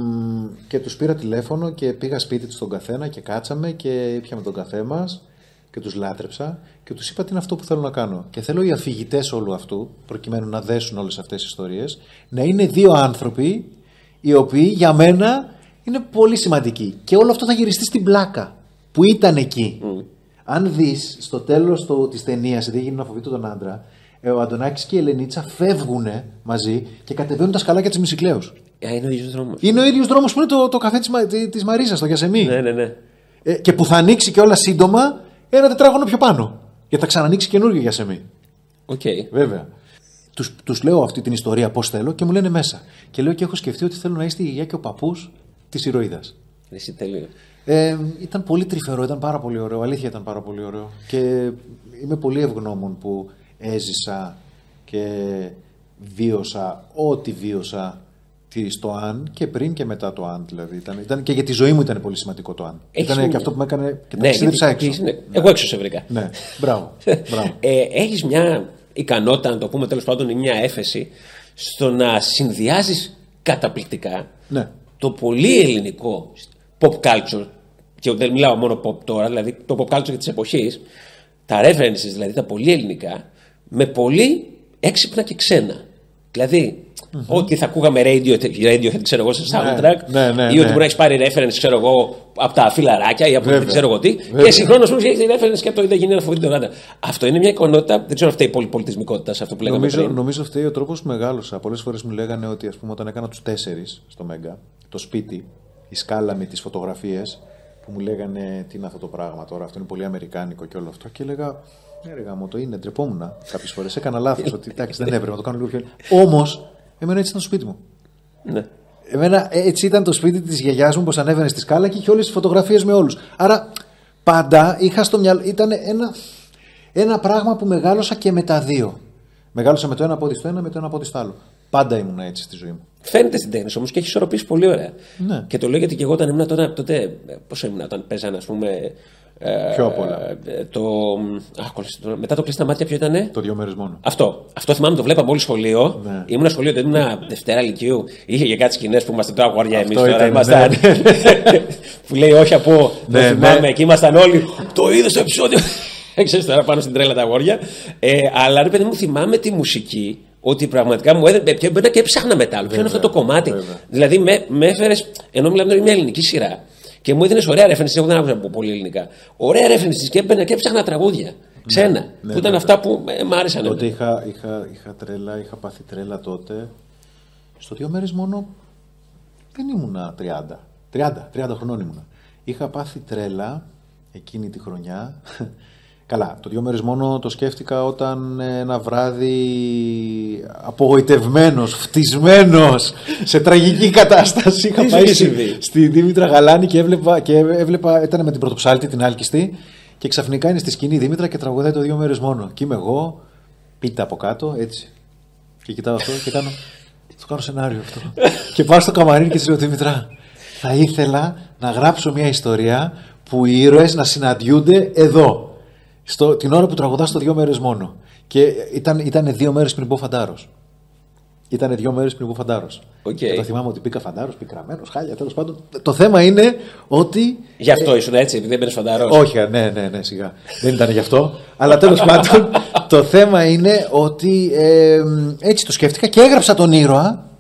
και τους πήρα τηλέφωνο και πήγα σπίτι τους τον καθένα και κάτσαμε και πιάμε τον καφέ μας και τους λάτρεψα και τους είπα τι είναι αυτό που θέλω να κάνω. Και θέλω οι αφηγητές όλου αυτού, προκειμένου να δέσουν όλες αυτές τις ιστορίες, να είναι δύο άνθρωποι οι οποίοι για μένα είναι πολύ σημαντικοί. Και όλο αυτό θα γυριστεί στην πλάκα που ήταν εκεί. Mm. Αν δεις στο τέλος το, της ταινίας, δεν γίνει να φοβεί τον άντρα, ο Αντωνάκης και η Ελενίτσα φεύγουν μαζί και κατεβαίνουν τα σκαλάκια της Μυσικλέους. Α, είναι ο ίδιος δρόμος. Είναι ο ίδιος δρόμος που είναι το, το καφέ της, της Μαρίζας, το Γιασεμί. Ναι, ναι, ναι. Ε, και που θα ανοίξει και όλα σύντομα ένα τετράγωνο πιο πάνω. Γιατί θα ξανανοίξει καινούργιο Γιασεμί. Οκ. Okay. Βέβαια. Τους, τους λέω αυτή την ιστορία πώς θέλω και μου λένε μέσα. Και λέω και έχω σκεφτεί ότι θέλω να είστε η γιαγιά και ο παππούς της ηρωίδας. Εσύ τέλειο. Ε, ήταν πολύ τρυφερό, ήταν πάρα πολύ ωραίο. Αλήθεια ήταν πάρα πολύ ωραίο. Και είμαι πολύ ευγνώμων που έζησα και βίωσα ό,τι βίωσα στο Αν και πριν και μετά το Αν. Δηλαδή. Ήταν, ήταν, και για τη ζωή μου ήταν πολύ σημαντικό το Αν. Ήταν μια... και αυτό που με έκανε και τα ναι, ταξίδεψα έξω. Ναι. Εγώ έξω σε βρήκα. Ναι, μπράβο. μπράβο. ε, έχεις μια ικανότητα, να το πούμε τέλος πάντων, ή μια έφεση στο να συνδυάζεις καταπληκτικά ναι. το πολύ ελληνικό pop culture, και δεν μιλάω μόνο pop τώρα, δηλαδή το pop culture της εποχής, τα references δηλαδή τα πολύ ελληνικά, με πολύ έξυπνα και ξένα. Δηλαδή, mm-hmm. ότι θα ακούγαμε radio, radio ξέρω εγώ, σε soundtrack, ναι, ναι, ναι, ή ότι ναι. μπορεί να έχει πάρει reference, ξέρω εγώ, από τα φιλαράκια ή από Βέβαια. δεν ξέρω εγώ τι, Βέβαια. και συγχρόνως μου έχει reference και από το είδα γίνει να φοβηθεί τον άντρα. Αυτό είναι μια εικονότητα, δεν ξέρω αν φταίει η πολυπολιτισμικότητα σε αυτό που λέγαμε νομίζω, πριν. Νομίζω φταίει ο τρόπος που μεγάλωσα. Πολλές φορές μου λέγανε ότι, ας πούμε, όταν έκανα τους τέσσερις στο Μέγκα, το σπίτι, η σκάλα με τις φωτογραφίες, που μου λέγανε τι είναι αυτό το πράγμα τώρα, αυτό είναι πολύ αμερικάνικο και όλο αυτό. Και έλεγα, ναι, ρε γάμο, το είναι, ντρεπόμουν κάποιες φορές. Έκανα λάθος, ότι εντάξει, δεν έπρεπε να το κάνω λίγο πιο. Όμως, εμένα έτσι ήταν το σπίτι μου. Ναι. Εμένα έτσι ήταν το σπίτι της γιαγιάς μου, πως ανέβαινε στη σκάλα και είχε όλες τις φωτογραφίες με όλους. Άρα, πάντα είχα στο μυαλό, ήταν ένα, ένα πράγμα που μεγάλωσα και με τα δύο. Μεγάλωσα με το ένα πόδι στο ένα, με το ένα πόδι στο άλλο. Πάντα ήμουν έτσι στη ζωή μου. Φαίνεται στην τέχνη όμως και έχει ισορροπήσει πολύ ωραία. Ναι. Και το λέω γιατί και εγώ όταν ήμουν τότε, τότε πόσο ήμουν όταν παίζανε, ας πούμε. Πιο απ' όλα. Το, α, κολλήστε, μετά το κλειστά μάτια, ποιο ήτανε? Το δύο μέρες μόνο. Αυτό. Αυτό θυμάμαι, το βλέπαμε όλοι σχολείο. Ναι. Ήμουν σχολείο, δεν ήμουν Δευτέρα Λυκείου. Είχε και κάτι σκηνές που ήμασταν τώρα αγόρια εμείς. Τώρα ήταν, ήμασταν. Ναι. που λέει όχι από. Ναι, το θυμάμαι, ναι. εκεί ήμασταν όλοι. Το είδες το επεισόδιο. Ξέρεις τώρα πάνω στην τρέλα τα αγόρια. Ε, αλλά ρε παιδί μου, θυμάμαι τη μουσική. Ότι πραγματικά μου έδινε. Ποιο μπαίνα και έψαχνα μετά. Ποιο είναι αυτό το κομμάτι. Βέβαια. Δηλαδή με, με έφερε. Ενώ μιλάμε για μια ελληνική σειρά. Και μου έδινε ωραία reference. Εγώ δεν άκουσα από πολύ ελληνικά. Ωραία reference και έμπαινα και έψαχνα τραγούδια. Ξένα. Ναι, που ναι, ήταν βέβαια. αυτά που ε, μ' άρεσαν. Τότε είχα, είχα, είχα τρέλα, είχα πάθει τρέλα τότε. Στο δύο μέρες μόνο δεν ήμουνα τριάντα. τριάντα, τριάντα χρονών ήμουνα. Είχα πάθει τρέλα εκείνη τη χρονιά. Καλά, το δύο μέρες μόνο το σκέφτηκα όταν ένα βράδυ απογοητευμένος, φτισμένος, σε τραγική κατάσταση είχα πάει στη, στη Δήμητρα Γαλάνη και έβλεπα, και έβλεπα, ήταν με την πρωτοψάλτη, την άλκιστη, και ξαφνικά είναι στη σκηνή η Δήμητρα και τραγουδάει το δύο μέρες μόνο. Και είμαι εγώ, πίτα από κάτω, έτσι. Και κοιτάω αυτό και κάνω, το κάνω σενάριο αυτό. Και πάω στο καμαρίνι και της λέω, Δήμητρα, θα ήθελα να γράψω μια ιστορία που οι ήρωες να συναντιούνται εδώ. Στο, την ώρα που τραγουδά στο δύο μέρες μόνο. Και ήταν, ήταν δύο μέρες πριν πω Φαντάρος. Ήταν δύο μέρες πριν πω Φαντάρος. Okay. Και το θυμάμαι ότι μπήκα Φαντάρος, πικραμένος, χάλια, τέλος πάντων. Το θέμα είναι ότι. Γι' αυτό ήσουν έτσι, επειδή δεν μπαίνεις Φαντάρος. Όχι, ναι, ναι, ναι, σιγά. Δεν ήταν γι' αυτό. Αλλά τέλος πάντων, το θέμα είναι ότι ε, έτσι το σκέφτηκα και έγραψα τον ήρωα.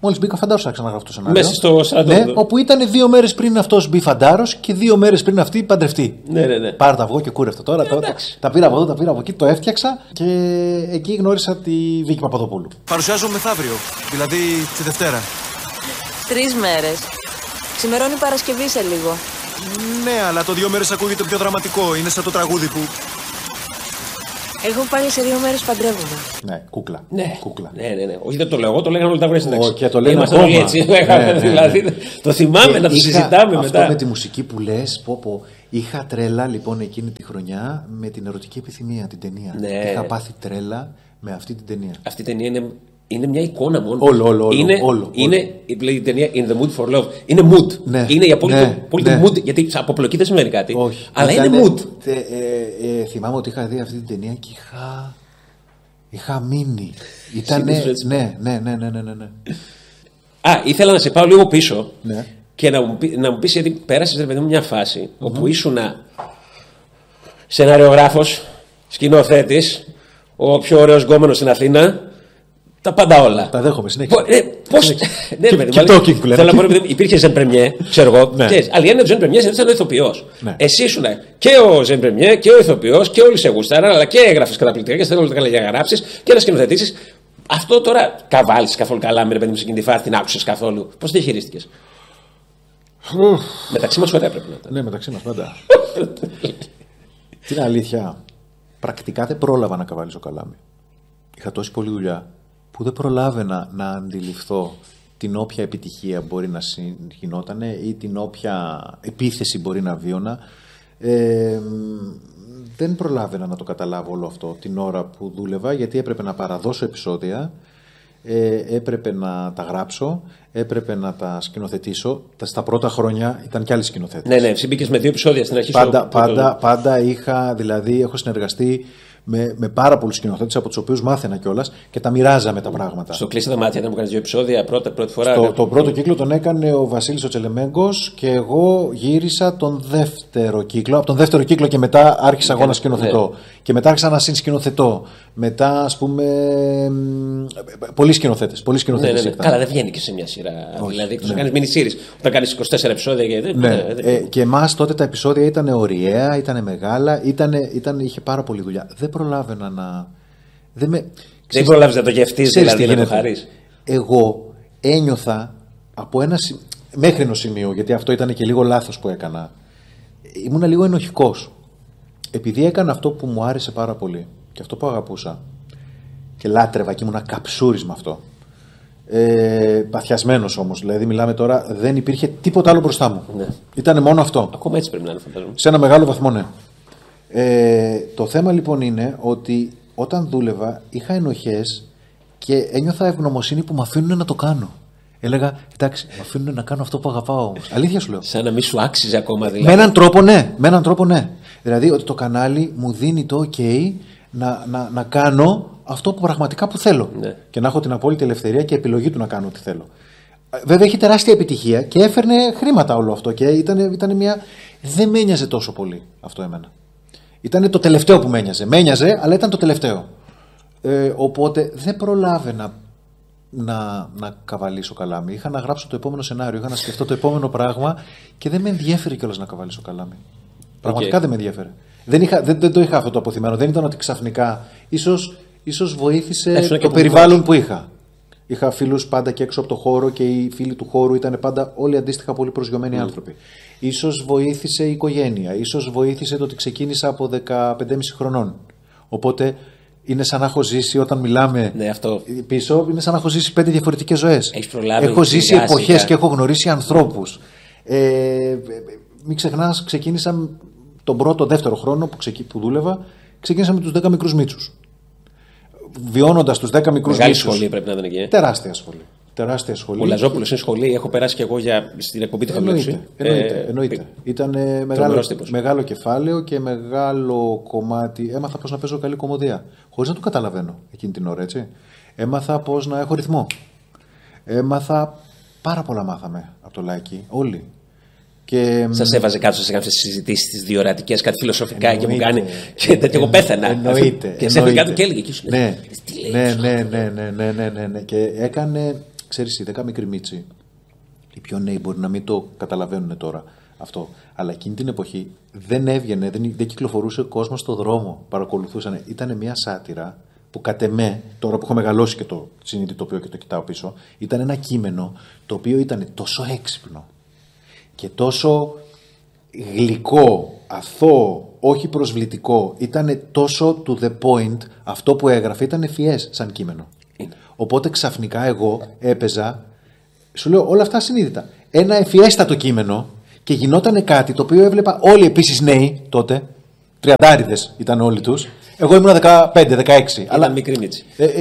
Μόλις μπήκα, φαντάρος άρχισα να γράφω το σενάριο. Μέσα στο σαράντα. Ναι, όπου ήταν δύο μέρες πριν αυτός μπει φαντάρος και δύο μέρες πριν αυτή παντρευτεί. Ναι, ναι, ναι. Πάρε τα αυγό και κούρευτο τώρα. Ε, τα, τα, τα πήρα από εδώ, τα πήρα από εκεί, το έφτιαξα και εκεί γνώρισα τη Βίκη Παπαδοπούλου. Παρουσιάζω μεθαύριο, δηλαδή τη Δευτέρα. Τρεις μέρες. Ξημερώνει Παρασκευή σε λίγο. Ναι, αλλά το δύο μέρες ακούγεται πιο δραματικό. Είναι σαν το τραγούδι που. Εγώ πάλι σε δύο μέρες παντρεύομαι. Ναι, κούκλα. Ναι. κούκλα. Ναι, ναι, ναι. Όχι, δεν το λέω εγώ, το λέγανε όλοι τα βρέστα. Όχι, και το λένε Ήμασταν ακόμα. όλοι έτσι. Ναι, ναι, ναι. Δηλαδή, το θυμάμαι Και να το είχα συζητάμε αυτό μετά. με τη μουσική που λες, πω, πω, είχα τρέλα λοιπόν εκείνη τη χρονιά με την ερωτική επιθυμία, την ταινία. Ναι. Είχα πάθει τρέλα με αυτή την ταινία. Αυτή η ταινία είναι, είναι μια εικόνα μόνο. Όλο, όλο, όλο, είναι, όλο, είναι όλο. Η ταινία In the Mood for Love. Είναι mood. Ναι, είναι η απόλυτη, ναι, απόλυτη ναι. mood. Γιατί από πλοκή δεν σημαίνει κάτι. Όχι. Αλλά Ήτανε, είναι mood. τε, ε, ε, θυμάμαι ότι είχα δει αυτή την ταινία και είχα, είχα μείνει. Ήτανε, Συνήθως έτσι. ναι, ναι, ναι, ναι, ναι, ναι. Α, ήθελα να σε πάω λίγο πίσω Ναι. και να μου, πει, να μου πεις γιατί πέρασες ρε παιδί μου μια φάση mm-hmm. όπου ήσουν σεναριογράφος, σκηνοθέτης, ο πιο ωραίος γκόμενος στην Αθήνα, τα πάντα όλα. Τα δέχομαι, συνέχεια. Πο- ε, πώς... ναι, ρε παιδί Και μου, talking που λένε. θέλω να πω, ρε παιδί μου, υπήρχε Ζεν Πρεμιέ, ξέρω εγώ. Ναι. Ξέρεις, αλλά η έννοια του Ζεν Πρεμιέ ήταν ο ηθοποιός. Ναι. Εσύ ήσουν και ο Ζεν Πρεμιέ και ο ηθοποιός και όλοι σε γουστάραν, αλλά και έγραφες καταπληκτικά και θέλω όλα τα καλά για να γράψεις και να σκηνοθετήσεις. Αυτό τώρα καβάλεις καθόλου καλά με ρε παιδί μου σε εκείνη τη φάση, την άκουσες καθόλου. Πώς τη χειρίστηκες? Μεταξύ μας ωραία πρέπει να ήταν. Ναι, μεταξύ μας πάντα. Την αλήθεια, πρακτικά δεν πρόλαβα να καβαλήσω καλάμι. Είχα τόση πολλή δουλειά που δεν προλάβαινα να αντιληφθώ την όποια επιτυχία μπορεί να γινόταν ή την όποια επίθεση μπορεί να βίωνα. Ε, δεν προλάβαινα να το καταλάβω όλο αυτό την ώρα που δούλευα, γιατί έπρεπε να παραδώσω επεισόδια, ε, έπρεπε να τα γράψω, έπρεπε να τα σκηνοθετήσω. Τα, στα πρώτα χρόνια ήταν κι άλλοι σκηνοθέτες. Ναι, ναι, συμπήκες με δύο επεισόδια στην αρχή. Πάντα, στο... πάντα, πάντα είχα, δηλαδή, έχω συνεργαστεί με, με πάρα πολλούς σκηνοθέτες από τους οποίους μάθαινα κιόλας και τα μοιράζαμε τα πράγματα. Στο Κλείστε τα μάτια, δεν μου κάνεις δύο επεισόδια πρώτα, πρώτη φορά. Το, το πρώτο κύκλο τον έκανε ο Βασίλης ο Τσελεμέγκος και εγώ γύρισα τον δεύτερο κύκλο. Από τον δεύτερο κύκλο και μετά άρχισα εγώ να σκηνοθετώ. Ναι. Και μετά άρχισα να συνσκηνοθετώ. Μετά, ας πούμε. Πολλοί σκηνοθέτες. Πολλοί σκηνοθέτες. Ναι, ναι, ναι. Καλά, δεν βγαίνει και σε μια σειρά. Όχι, δηλαδή, εκτός να κάνεις mini-series. Όταν κάνεις είκοσι τέσσερα επεισόδια. Και... Ναι. Ναι, δεν... ε, και εμάς τότε τα επεισόδια ήταν ωριαία, ήταν μεγάλα, ήτανε, ήταν, είχε πάρα πολλή δουλειά. Δεν προλάβαινα να. Δεν, με... δεν προλάβεις να το γευτείς, δηλαδή να το χαρείς. Εγώ ένιωθα από ένα. Μέχρι ενός σημείου, γιατί αυτό ήταν και λίγο λάθος που έκανα. Ήμουνα λίγο ενοχικός. Επειδή έκανα αυτό που μου άρεσε πάρα πολύ και αυτό που αγαπούσα και λάτρευα και ήμουνα καψούρης με αυτό. Ε, παθιασμένος όμως, δηλαδή μιλάμε τώρα, δεν υπήρχε τίποτα άλλο μπροστά μου. Ναι. Ήταν μόνο αυτό. Ακόμα έτσι πρέπει να είναι, φαντάζομαι. Σε ένα μεγάλο βαθμό, ναι. Ε, το θέμα λοιπόν είναι ότι όταν δούλευα είχα ενοχές και ένιωθα ευγνωμοσύνη που με αφήνουν να το κάνω. Έλεγα, εντάξει, με αφήνουν να κάνω αυτό που αγαπάω όμως. Αλήθεια σου λέω. Σαν να μην σου άξιζε ακόμα δηλαδή. Με έναν τρόπο ναι, με έναν τρόπο ναι. Δηλαδή ότι το κανάλι μου δίνει το ok να, να, να κάνω αυτό που πραγματικά που θέλω. Ναι. Και να έχω την απόλυτη ελευθερία και επιλογή του να κάνω ό,τι θέλω. Βέβαια έχει τεράστια επιτυχία και έφερνε χρήματα όλο αυτό και ήταν, ήταν μια. Δεν με ένοιαζε τόσο πολύ αυτό εμένα. Ήταν το τελευταίο που με ένοιαζε. Με ένοιαζε, αλλά ήταν το τελευταίο. Ε, οπότε δεν προλάβαινα να, να καβαλήσω καλάμι. Είχα να γράψω το επόμενο σενάριο, είχα να σκεφτώ το επόμενο πράγμα και δεν με ενδιέφερε κιόλας να καβαλήσω καλάμι. Πραγματικά okay. δεν με ενδιέφερε. Δεν, είχα, δεν, δεν το είχα αυτό το αποθυμένο. Δεν ήταν ότι ξαφνικά. Ίσως, ίσως βοήθησε Έσαι το περιβάλλον που είχα. Είχα φίλους πάντα και έξω από το χώρο και οι φίλοι του χώρου ήταν πάντα όλοι αντίστοιχα πολύ προσγειωμένοι mm. άνθρωποι. Ίσως βοήθησε η οικογένεια. Ίσως βοήθησε το ότι ξεκίνησα από δεκαπέντε και μισή χρονών. Οπότε είναι σαν να έχω ζήσει όταν μιλάμε ναι, αυτό. πίσω, είναι σαν να έχω ζήσει πέντε διαφορετικές ζωές. Έχεις προλάβει. Έχω ζήσει σιγά, εποχές σιγά. και έχω γνωρίσει ανθρώπους. Ε, μην ξεχνάς, ξεκίνησα τον πρώτο, δεύτερο χρόνο που, ξεκι... που δούλευα, ξεκίνησα με τους δέκα μικρούς μίτσους. Βιώνοντας τους δέκα μικρούς Μεγάλη μίτσους. σχολή πρέπει να ήταν εκεί. Τεράστια σχολή. Τεράστια σχολή. Ο Λαζόπουλος είναι σχολή, έχω περάσει και εγώ για... στην εκπομπή του Χαμηλούξη. Εννοείται. Ε, εννοείται. Ήταν μεγάλο, μεγάλο κεφάλαιο και μεγάλο κομμάτι. Έμαθα πώς να παίζω καλή κομμωδία. Χωρίς να το καταλαβαίνω εκείνη την ώρα, έτσι. Έμαθα πώς να έχω ρυθμό. Έμαθα. Πάρα πολλά μάθαμε από το Λάκη. Όλοι. Και... Σας έβαζε κάτω, σας έκανε αυτές τις συζητήσεις, τις διορατικές, κάτι φιλοσοφικά και μου κάνει. Και τέτοιο εγώ πέθανα. Εννοείται. Και σε κάτω και έλεγε εκεί σου. Ναι, ναι, ναι, ναι, ναι, ναι, ναι, ναι. Και έκανε. ξέρεις, οι δέκα μικροί μίτσοι, οι πιο νέοι μπορεί να μην το καταλαβαίνουν τώρα αυτό. Αλλά εκείνη την εποχή δεν έβγαινε, δεν, δεν κυκλοφορούσε ο κόσμος στο δρόμο. Παρακολουθούσαν. Ήταν μια σάτυρα που κατ' εμέ, τώρα που έχω μεγαλώσει και το συνειδητοποιώ και το κοιτάω πίσω, ήταν ένα κείμενο το οποίο ήταν τόσο έξυπνο και τόσο γλυκό, αθώο, όχι προσβλητικό. Ήταν τόσο to the point. Αυτό που έγραφε ήταν ευφυές σαν κείμενο. Οπότε ξαφνικά εγώ έπαιζα, σου λέω όλα αυτά συνείδητα, ένα ευφιέστατο κείμενο και γινόταν κάτι το οποίο έβλεπα όλοι επίσης νέοι τότε, τριαντάριδες ήταν όλοι τους. Εγώ ήμουν δεκαπέντε δεκαέξι. Ήταν αλλά... μικρή μίτσι. Ε, ε,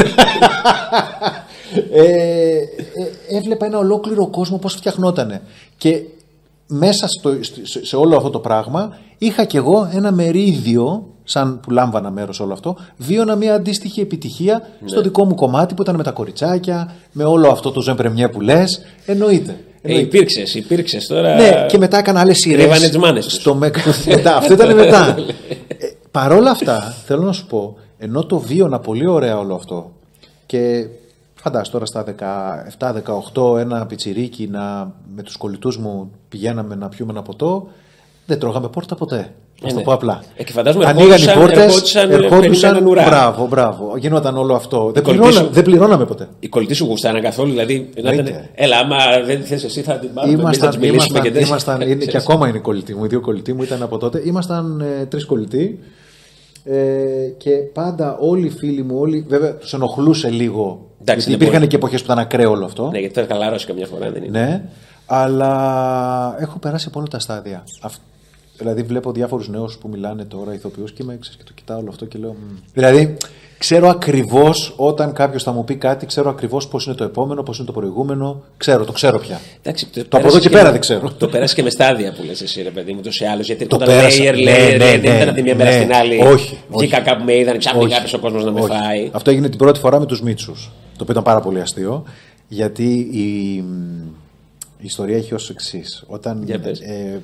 ε, ε, έβλεπα ένα ολόκληρο κόσμο πώς φτιαχνότανε. Και μέσα στο, σε όλο αυτό το πράγμα είχα κι εγώ ένα μερίδιο, σαν που λάμβανα μέρος σε όλο αυτό, βίωνα μια αντίστοιχη επιτυχία ναι. στο δικό μου κομμάτι που ήταν με τα κοριτσάκια, με όλο αυτό το ζεμπρεμιέ που λες. Εννοείται. Ε, υπήρξες, υπήρξες τώρα. Ναι, και μετά έκανα άλλες σειρές. Κρύβανε τις μάνες τους. Στο με... μετά, αυτό ήταν μετά. ε, παρόλα αυτά, θέλω να σου πω, ενώ το βίωνα πολύ ωραία όλο αυτό και φαντάσου τώρα στα δεκαεπτά δεκαοκτώ ένα πιτσιρίκι να, με τους κολλητούς μου πηγαίναμε να πιούμε ένα ποτό, δεν τρώγαμε πόρτα ποτέ. Να το πω απλά. Ε, και φαντάζομαι ανοίγαν οι πόρτες, ερχόντουσαν, ερχόντουσαν μπράβο, μπράβο. Γινόταν όλο αυτό. Δεν, πληρώνα, σου, δεν πληρώναμε ποτέ. Οι κολλητοί σου γουστάναν καθόλου, δηλαδή. Να ήταν, έλα, άμα δεν θες εσύ θα την πάρουμε. Ήμασταν, θα ήμασταν, και, ήμασταν, είναι, και ακόμα είναι οι κολλητοί μου. Οι δύο κολλητοί μου ήταν από τότε. Ήμασταν ε, τρεις κολλητοί. Ε, και πάντα όλοι οι φίλοι μου, όλοι, βέβαια τους ενοχλούσε λίγο. Εντάξει, υπήρχαν μπορεί. Και εποχές που ήταν ακραίο όλο αυτό. Ναι, γιατί τώρα χαλάρωσε καμιά φορά, δεν είναι. Ναι, αλλά έχω περάσει από όλα τα στάδια. Αυτό. Δηλαδή, βλέπω διάφορους νέους που μιλάνε τώρα, ηθοποιούς, και, με, ξέρεις, και το κοιτάω όλο αυτό και λέω. Μ. Δηλαδή, ξέρω ακριβώς όταν κάποιος θα μου πει κάτι, ξέρω ακριβώς πώς είναι το επόμενο, πώς είναι το προηγούμενο. Ξέρω, το ξέρω πια. Εντάξει, το το από εδώ και, και πέρα δεν ξέρω. Το πέρασε και με στάδια που λες εσύ, ρε παιδί μου, ούτως ή άλλως. Γιατί το όταν πέρασα, layer, ναι, layer, ναι, ναι, δεν ήταν από τη μία μέρα ναι, στην άλλη. Όχι. Βγήκα κάπου με είδαν, ξαφνικά έπεσε ο κόσμος να με φάει. Αυτό έγινε την πρώτη φορά με τους Μίτσους. Το οποίο ήταν πάρα πολύ αστείο, γιατί η, η ιστορία έχει ως εξής. Όταν. Ε, ε,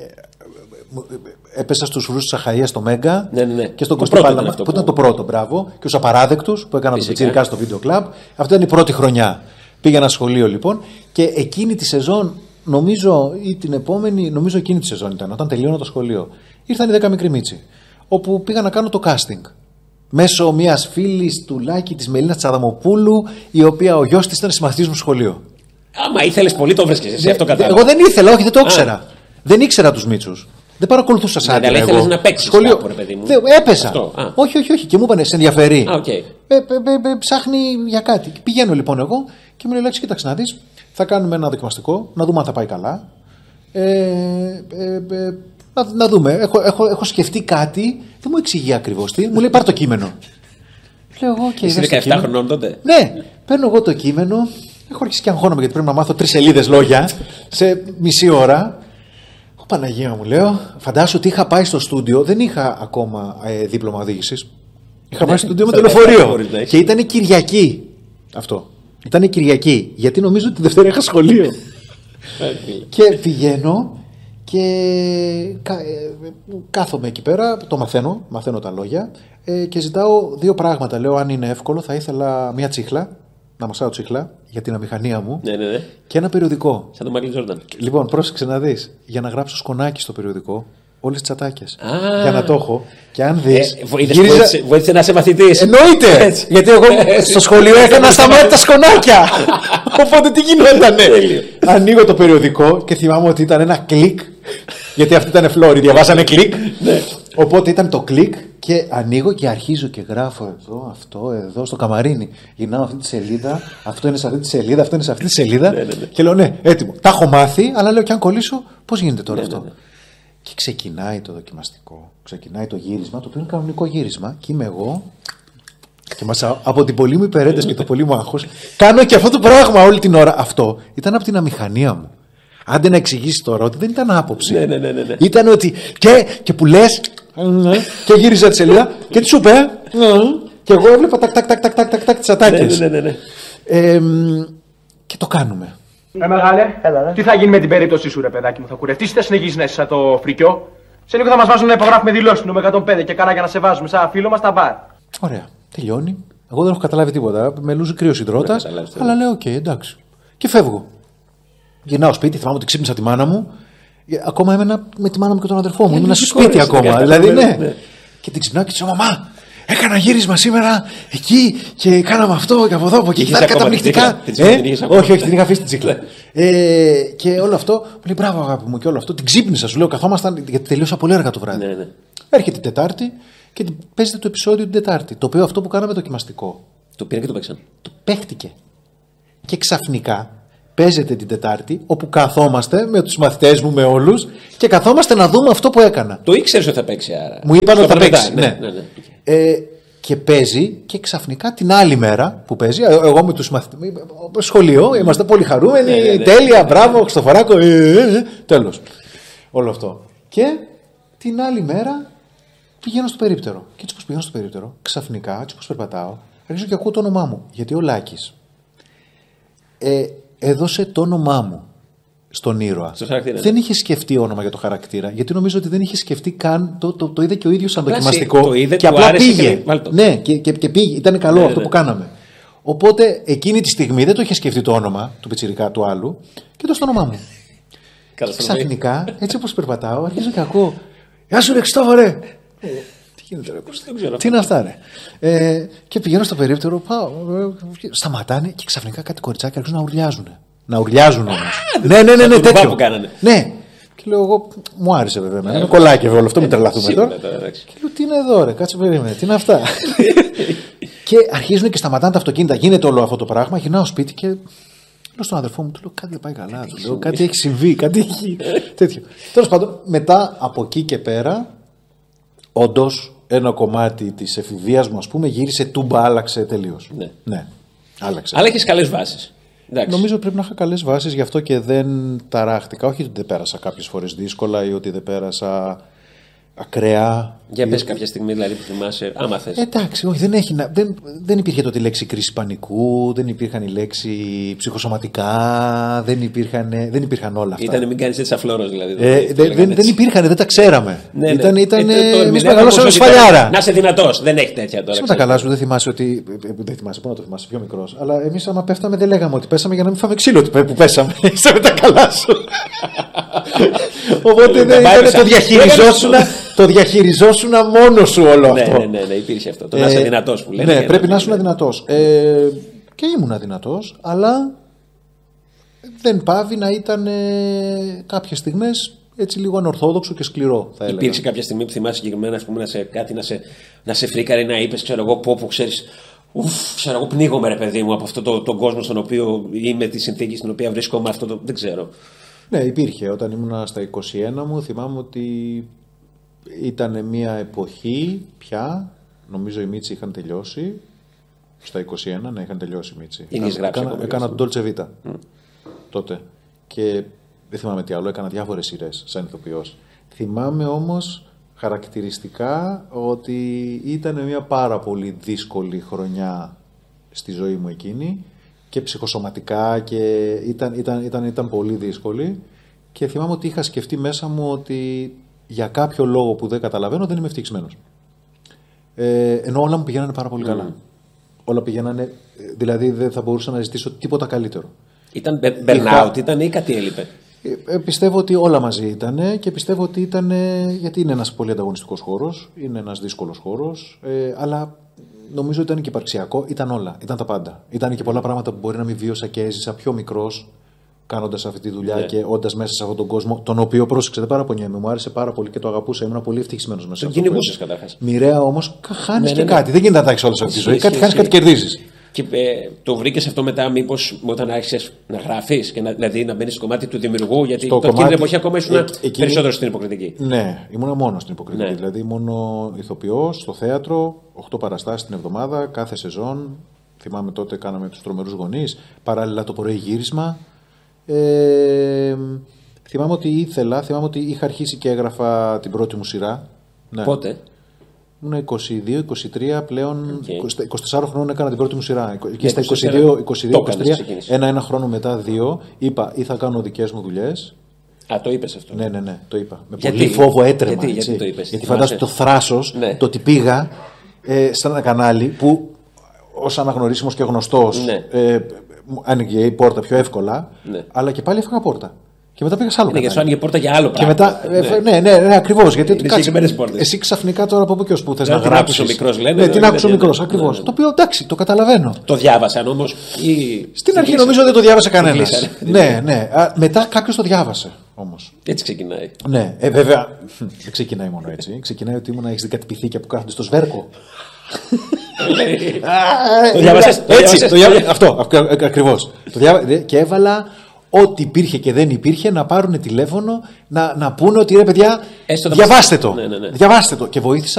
έπεσα στους φρούς της Αχαΐας στο Μέγκα ναι, ναι, ναι. και στον Κωστή Πάλαμα, που, που ήταν το πρώτο, μπράβο, και τους Απαράδεκτους που έκαναν το πιτσιρικά στο βίντεο κλαμπ. Αυτή ήταν η πρώτη χρονιά. Πήγα ένα σχολείο λοιπόν και εκείνη τη σεζόν, νομίζω ή την επόμενη, νομίζω εκείνη τη σεζόν ήταν, όταν τελείωνα το σχολείο, ήρθαν οι δέκα μικροί μίτσοι, όπου πήγα να κάνω το casting. Μέσω μιας φίλης του Λάκη, της Μελίνας Τσαδαμοπούλου, η οποία ο γιος της ήταν συμμαθητής μου στο σχολείο. Άμα ήθελες πολύ, το βρίσκες εσύ, αυτό κατάλαβα. Εγώ δεν ήθελα, όχι, δεν το ήξερα. Δεν ήξερα τους Μίτσους. Δεν παρακολουθούσα σαν ναι, αλλά ήθελες να παίξεις σχολείο. Κάπου, ρε παιδί μου. Δε, έπεσα. Όχι, όχι, όχι. Και μου είπανε, σε ενδιαφέρει. Α, okay. ε, ε, ε, ε, ψάχνει για κάτι. Πηγαίνω λοιπόν εγώ και μου λέει, Λέξη, κοίταξε να δεις. Θα κάνουμε ένα δοκιμαστικό, να δούμε αν θα πάει καλά. Ε, ε, ε, να, να δούμε. Έχω, έχω, έχω σκεφτεί κάτι. Δεν μου εξηγεί ακριβώς τι. Μου λέει, πάρ' το κείμενο. Λέω εγώ και. Είσαι δεκαεπτά χρονών τότε. Ναι, παίρνω εγώ το κείμενο. Έχω αρχίσει και αγχώνομαι γιατί πρέπει να μάθω τρεις σελίδες λόγια σε μισή ώρα. Παναγία μου, λέω, φαντάσου ότι είχα πάει στο στούντιο, δεν είχα ακόμα ε, δίπλωμα οδήγησης. Είχα πάει στο στούντιο με το λεωφορείο. Και ήταν Κυριακή αυτό. Ήταν Κυριακή. Γιατί νομίζω ότι τη Δευτέρα είχα σχολείο. Και πηγαίνω και κάθομαι εκεί πέρα, το μαθαίνω, μαθαίνω τα λόγια και ζητάω δύο πράγματα. Λέω, αν είναι εύκολο, θα ήθελα μια τσίχλα. Να μασάω τσίχλα για την αμηχανία μου ναι, ναι, ναι. και ένα περιοδικό. Σαν τον Μάικλ Τζόρνταν. Λοιπόν, πρόσεξε να δεις. Για να γράψω σκονάκι στο περιοδικό, όλες τις τσατάκες. Για να το έχω. Και αν δεις. Ε, γύριζα... Βοήθησε να είσαι μαθητής. Εννοείται! Γιατί εγώ στο σχολείο έκανα σταμάτητα σκονάκια. Οπότε τι γινότανε. Ανοίγω το περιοδικό και θυμάμαι ότι ήταν ένα κλικ. Γιατί αυτή ήταν φλόρη, διαβάσανε κλικ. Οπότε ήταν το κλικ και ανοίγω και αρχίζω και γράφω εδώ, αυτό, εδώ, στο καμαρίνι. Γυρνάω αυτή τη σελίδα, αυτό είναι σε αυτή τη σελίδα, αυτό είναι σε αυτή τη σελίδα. Ναι, ναι, ναι. Και λέω ναι, έτοιμο. Τα έχω μάθει, αλλά λέω και αν κολλήσω, πώς γίνεται τώρα ναι, αυτό. Ναι, ναι. Και ξεκινάει το δοκιμαστικό, ξεκινάει το γύρισμα, το οποίο είναι κανονικό γύρισμα. Και είμαι εγώ. Και μασάω από την πολύ μου υπερένταση και το πολύ μου άγχος. Κάνω και αυτό το πράγμα όλη την ώρα. Αυτό ήταν από την αμηχανία μου. Άντε να εξηγήσει τώρα ότι δεν ήταν άποψη. Ναι, ναι, ναι, ναι. Ήταν ότι. Και, και που λες. Και γύριζα τη σελίδα και τι σου είπε. Και εγώ έβλεπα τάκ, τάκ, τάκ, τάκ, τάκ, τάκ, τάκ, τις ατάκες. Ναι, ναι, ναι, ναι. Ε, και το κάνουμε. Ε, μεγάλε, έλα, τι θα γίνει με την περίπτωσή σου, ρε παιδάκι μου, θα κουρευτείς ή θα συνεχίσεις να είσαι σαν το φρικιό. Σε λίγο θα μας βάζουν να υπογράφουμε δηλώσεις του εκατόν πέντε και κάνα για να σε βάζουμε σαν φίλο μας τα μπαρ. Ωραία, τελειώνει. Εγώ δεν έχω καταλάβει τίποτα. Με λούζει κρύος υδρότας. Αλλά λέω: Οκ, okay, εντάξει. Και φεύγω. Γυρνάω σπίτι, θυμάμαι ότι ξύπνησα τη μάνα μου. Ακόμα έμενα με τη μάνα μου και τον αδερφό μου. Ήμουν στο σπίτι ακόμα. Δηλαδή, ναι. ναι. Και την ξυπνάω και τη λέω: Μαμά, έκανα γύρισμα σήμερα εκεί και κάναμε αυτό και από εδώ από εκεί. Και ήταν καταπληκτικά. Ε, όχι, όχι, την είχα αφήσει την τσίκλα. ε, και όλο αυτό. Μου λέει: Μπράβο, αγάπη μου, και όλο αυτό. Την ξύπνησα, σου λέω: Καθόμασταν, γιατί τελείωσα πολύ αργά το βράδυ. Ναι, ναι. Έρχεται την Τετάρτη και παίζεται το επεισόδιο την Τετάρτη. Το οποίο αυτό που κάναμε δοκιμαστικό. Το πήρε και το παίξαν. Το παίχτηκε. Και ξαφνικά παίζεται την Τετάρτη, όπου καθόμαστε με τους μαθητές μου, με όλους, και καθόμαστε να δούμε αυτό που έκανα. Το ήξερες ότι θα παίξει, άρα. Μου είπαν ότι θα παίξει. Ναι, ναι. ναι, ναι. Ε, και παίζει, και ξαφνικά την άλλη μέρα που παίζει, εγώ με τους μαθητές. Σχολείο, είμαστε πολύ χαρούμενοι. Ναι, ναι, ναι. Τέλεια, μπράβο, Χριστοφοράκο. Ε, ε, ε, τέλος. Όλο αυτό. Και την άλλη μέρα πηγαίνω στο περίπτερο. Και έτσι πως πηγαίνω στο περίπτερο, ξαφνικά, έτσι πως περπατάω, αρχίζω και ακούω το όνομά μου. Γιατί ο Λάκης ε, έδωσε το όνομά μου στον ήρωα. Δεν είχε σκεφτεί όνομα για το χαρακτήρα, γιατί νομίζω ότι δεν είχε σκεφτεί καν. Το, το, το είδε και ο ίδιος σαν δοκιμαστικό. Το είδε, και απλά πήγε. Και... Ναι, και, και, και πήγε. Ήταν καλό ναι, αυτό ναι. που κάναμε. Οπότε εκείνη τη στιγμή δεν το είχε σκεφτεί το όνομα του πιτσιρικά του άλλου και έδωσε το όνομά μου. Και ξαφνικά, έτσι όπως περπατάω, αρχίζω και ακούω: Γεια σου, ρε Χριστόφορε! Τι γίνεται, ρε, τι είναι αυτά, ρε. Ε, και πηγαίνω στο περίπτερο, πάω, σταματάνε και ξαφνικά κάτι κοριτσάκια αρχίζουν να ουρλιάζουν. Να ουρλιάζουν όμως. Ναι, ναι, ναι, ναι, τέτοιο. Ναι. Και λέω: Εγώ, μου άρεσε βέβαια. Ένα κολλάκι βέβαια, όλο αυτό, μην τρελαθούμε τώρα. Και λέω: Τι είναι εδώ, ρε, κάτσε περίμενε, τι είναι αυτά. Και αρχίζουν και σταματάνε τα αυτοκίνητα, γίνεται όλο αυτό το πράγμα. Γυρνάω σπίτι και λέω στον αδερφό μου: Του λέω: Κάτι δεν πάει καλά. Του λέω: Κάτι έχει συμβεί, κάτι έχει. Τέτοιο. Τέλος πάντων, μετά από εκεί και πέρα, όντως ένα κομμάτι της εφηβείας μου, ας πούμε, γύρισε τούμπα, άλλαξε τελείως. Ναι. ναι. Άλλαξε. Αλλά έχεις καλές βάσεις. Εντάξει. Νομίζω πρέπει να είχα καλές βάσεις, γι' αυτό και δεν ταράχτηκα. Όχι ότι δεν πέρασα κάποιες φορές δύσκολα ή ότι δεν πέρασα ακραία. Για πες κάποια στιγμή δηλαδή που θυμάσαι, άμα θες. Εντάξει, όχι, δεν, έχει, δεν, δεν υπήρχε τότε η λέξη κρίση πανικού, δεν υπήρχαν η λέξη ψυχοσωματικά, δεν υπήρχαν, δεν υπήρχαν όλα αυτά. Ήτανε μην κάνεις έτσι αφλόρος δηλαδή. Ε, δεν, δεν, δεν υπήρχαν, δεν τα ξέραμε. Ναι, ναι. Ήταν, ήταν, ε, εμείς μεγαλώσαμε σφαλιάρα. Να είσαι δυνατός, δεν έχει τέτοια τώρα. Με τα καλά σου δεν θυμάσαι ότι. Δεν θυμάσαι, πού να το θυμάσαι, πιο μικρός. Αλλά εμείς άμα πέφταμε δεν λέγαμε ότι πέσαμε για να μην φάμε ξύλο που πέσαμε. Είσαι με τα καλά σου. Οπότε δεν το διαχειριζόσουν. Το διαχειριζόσουν μόνος σου όλο αυτό. Ναι, ναι, ναι, υπήρχε αυτό. Το ε, να είσαι δυνατός που λένε. Ναι, πρέπει να είσαι δυνατός. Ε, και ήμουν δυνατός, αλλά δεν πάβει να ήταν ε, κάποιες στιγμές έτσι λίγο ανορθόδοξο και σκληρό, θα έλεγα. Υπήρξε κάποια στιγμή που θυμάσαι συγκεκριμένα, ας πούμε, να σε, κάτι να σε, να σε φρίκαρε, να είπες, ξέρω εγώ, πω που ξέρεις. Ουφ, ξέρω εγώ, πνίγομαι ρε παιδί μου από αυτόν τον το κόσμο στον οποίο είμαι, τη συνθήκη στην οποία βρίσκομαι, αυτό το, δεν ξέρω. Ναι, υπήρχε. Όταν ήμουν στα είκοσι ένα μου, θυμάμαι ότι ήταν μια εποχή πια, νομίζω οι Μίτσι είχαν τελειώσει, στα είκοσι ένα, ναι, είχαν τελειώσει οι Μίτσι. Έκανα, έκανα τον Dolce Vita mm. τότε και δεν θυμάμαι τι άλλο, έκανα διάφορες σειρές σαν ηθοποιός. Θυμάμαι όμως χαρακτηριστικά ότι ήταν μια πάρα πολύ δύσκολη χρονιά στη ζωή μου εκείνη και ψυχοσωματικά και ήταν, ήταν, ήταν, ήταν πολύ δύσκολη και θυμάμαι ότι είχα σκεφτεί μέσα μου ότι για κάποιο λόγο που δεν καταλαβαίνω δεν είμαι ευτυχισμένος. Ε, ενώ όλα μου πηγαίνανε πάρα πολύ mm. καλά. Όλα πηγαίνανε, δηλαδή δεν θα μπορούσα να ζητήσω τίποτα καλύτερο. Ήταν burnout, είχα... ήταν ή κάτι έλειπε. Ε, πιστεύω ότι όλα μαζί ήταν και πιστεύω ότι ήταν, γιατί είναι ένας πολύ ανταγωνιστικός χώρος, είναι ένας δύσκολος χώρος, ε, αλλά νομίζω ότι ήταν και υπαρξιακό, ήταν όλα, ήταν τα πάντα. Ήταν και πολλά πράγματα που μπορεί να μην βίωσα και έζησα πιο μικρός, κάνοντας αυτή τη δουλειά yeah. και όντας μέσα σε αυτόν τον κόσμο, τον οποίο πρόσεξε, δεν παραπονιέμαι, μου άρεσε πάρα πολύ και το αγαπούσα, ήμουν πολύ ευτυχισμένος μέσα σε αυτό. Τον κυνηγούσες καταρχάς. Μοιραία όμως, χάνεις ναι, και ναι, κάτι. Ναι. Δεν γίνεται να τα έχεις όλα σε αυτή τη ζωή. Κάτι χάνεις, κάτι κερδίζεις. Και ε, το βρήκες αυτό μετά, μήπως όταν άρχισες να γράφεις, και να, δηλαδή να μπαίνεις στο κομμάτι του δημιουργού, γιατί το εκείνη την εποχή ακόμα ήσουν ε, εκείνη... περισσότερο στην υποκριτική. Ναι, ήμουν μόνο στην υποκριτική. Ναι. Δηλαδή, μόνο ηθοποιός στο θέατρο, οκτώ παραστάσεις την εβδομάδα, κάθε σεζόν. Θυμάμαι τότε κάναμε τους Τρομερούς Γονείς, παράλληλα το πρωί γύρισμα. Ε, θυμάμαι ότι ήθελα, θυμάμαι ότι είχα αρχίσει και έγραφα την πρώτη μου σειρά. Ναι. Πότε? Ήμουν είκοσι δύο είκοσι τρία πλέον, okay. είκοσι τέσσερα χρόνων έκανα την πρώτη μου σειρά. Και στα είκοσι δύο είκοσι τρία, ένα-ένα χρόνο μετά, δύο, είπα ή θα κάνω δικές μου δουλειές. Α, το είπες αυτό. Ναι, ναι, ναι, το είπα. Με γιατί? Πολύ φόβο έτρεμα. Γιατί, γιατί το είπες? Γιατί φαντάζομαι το θράσος, ναι. το ότι πήγα ε, σε ένα κανάλι που ως αναγνωρίσιμος και γνωστός, Ναι. ε, άνοιγε η πόρτα πιο εύκολα, Ναι. αλλά και πάλι έφυγα πόρτα. Και μετά πήγα σε άλλο Ναι, γιατί κανάλι. σου άνοιγε πόρτα για άλλο Και πράγμα. μετά. Ναι, ναι, ναι, ναι ακριβώς. Γιατί Είναι συγκεκριμένες πόρτες. εσύ ξαφνικά τώρα από πού και ως πού θες Δεν να την γράψεις. άκουσε ο μικρός, λένε, Ναι, ναι, την ναι, άκουσε ο ναι, ναι, μικρός, ναι, ακριβώς. ναι. Το οποίο εντάξει, το καταλαβαίνω. Το διάβασαν όμως. Ή... Στην αρχή νομίζω δεν το διάβασε κανένας. κλείσανε. Ναι, ναι. Α, μετά κάποιος το διάβασε όμως. Έτσι ξεκινάει. Ναι, ε, βέβαια. Δεν ξεκινάει μόνο έτσι. Ξεκινάει ότι ήμουν, έχεις δει κάτι πυθίκια που κάθονται στο σβέρκο. Το διάβασες, το Έτσι, διάβασες. το διάβα- αυτό ακριβώς. Και έβαλα ό,τι υπήρχε και δεν υπήρχε να πάρουν τηλέφωνο να, να πούνε ότι ρε παιδιά, Έστω τα διαβάστε το. Ναι, ναι, ναι. Διαβάστε το. Και βοήθησα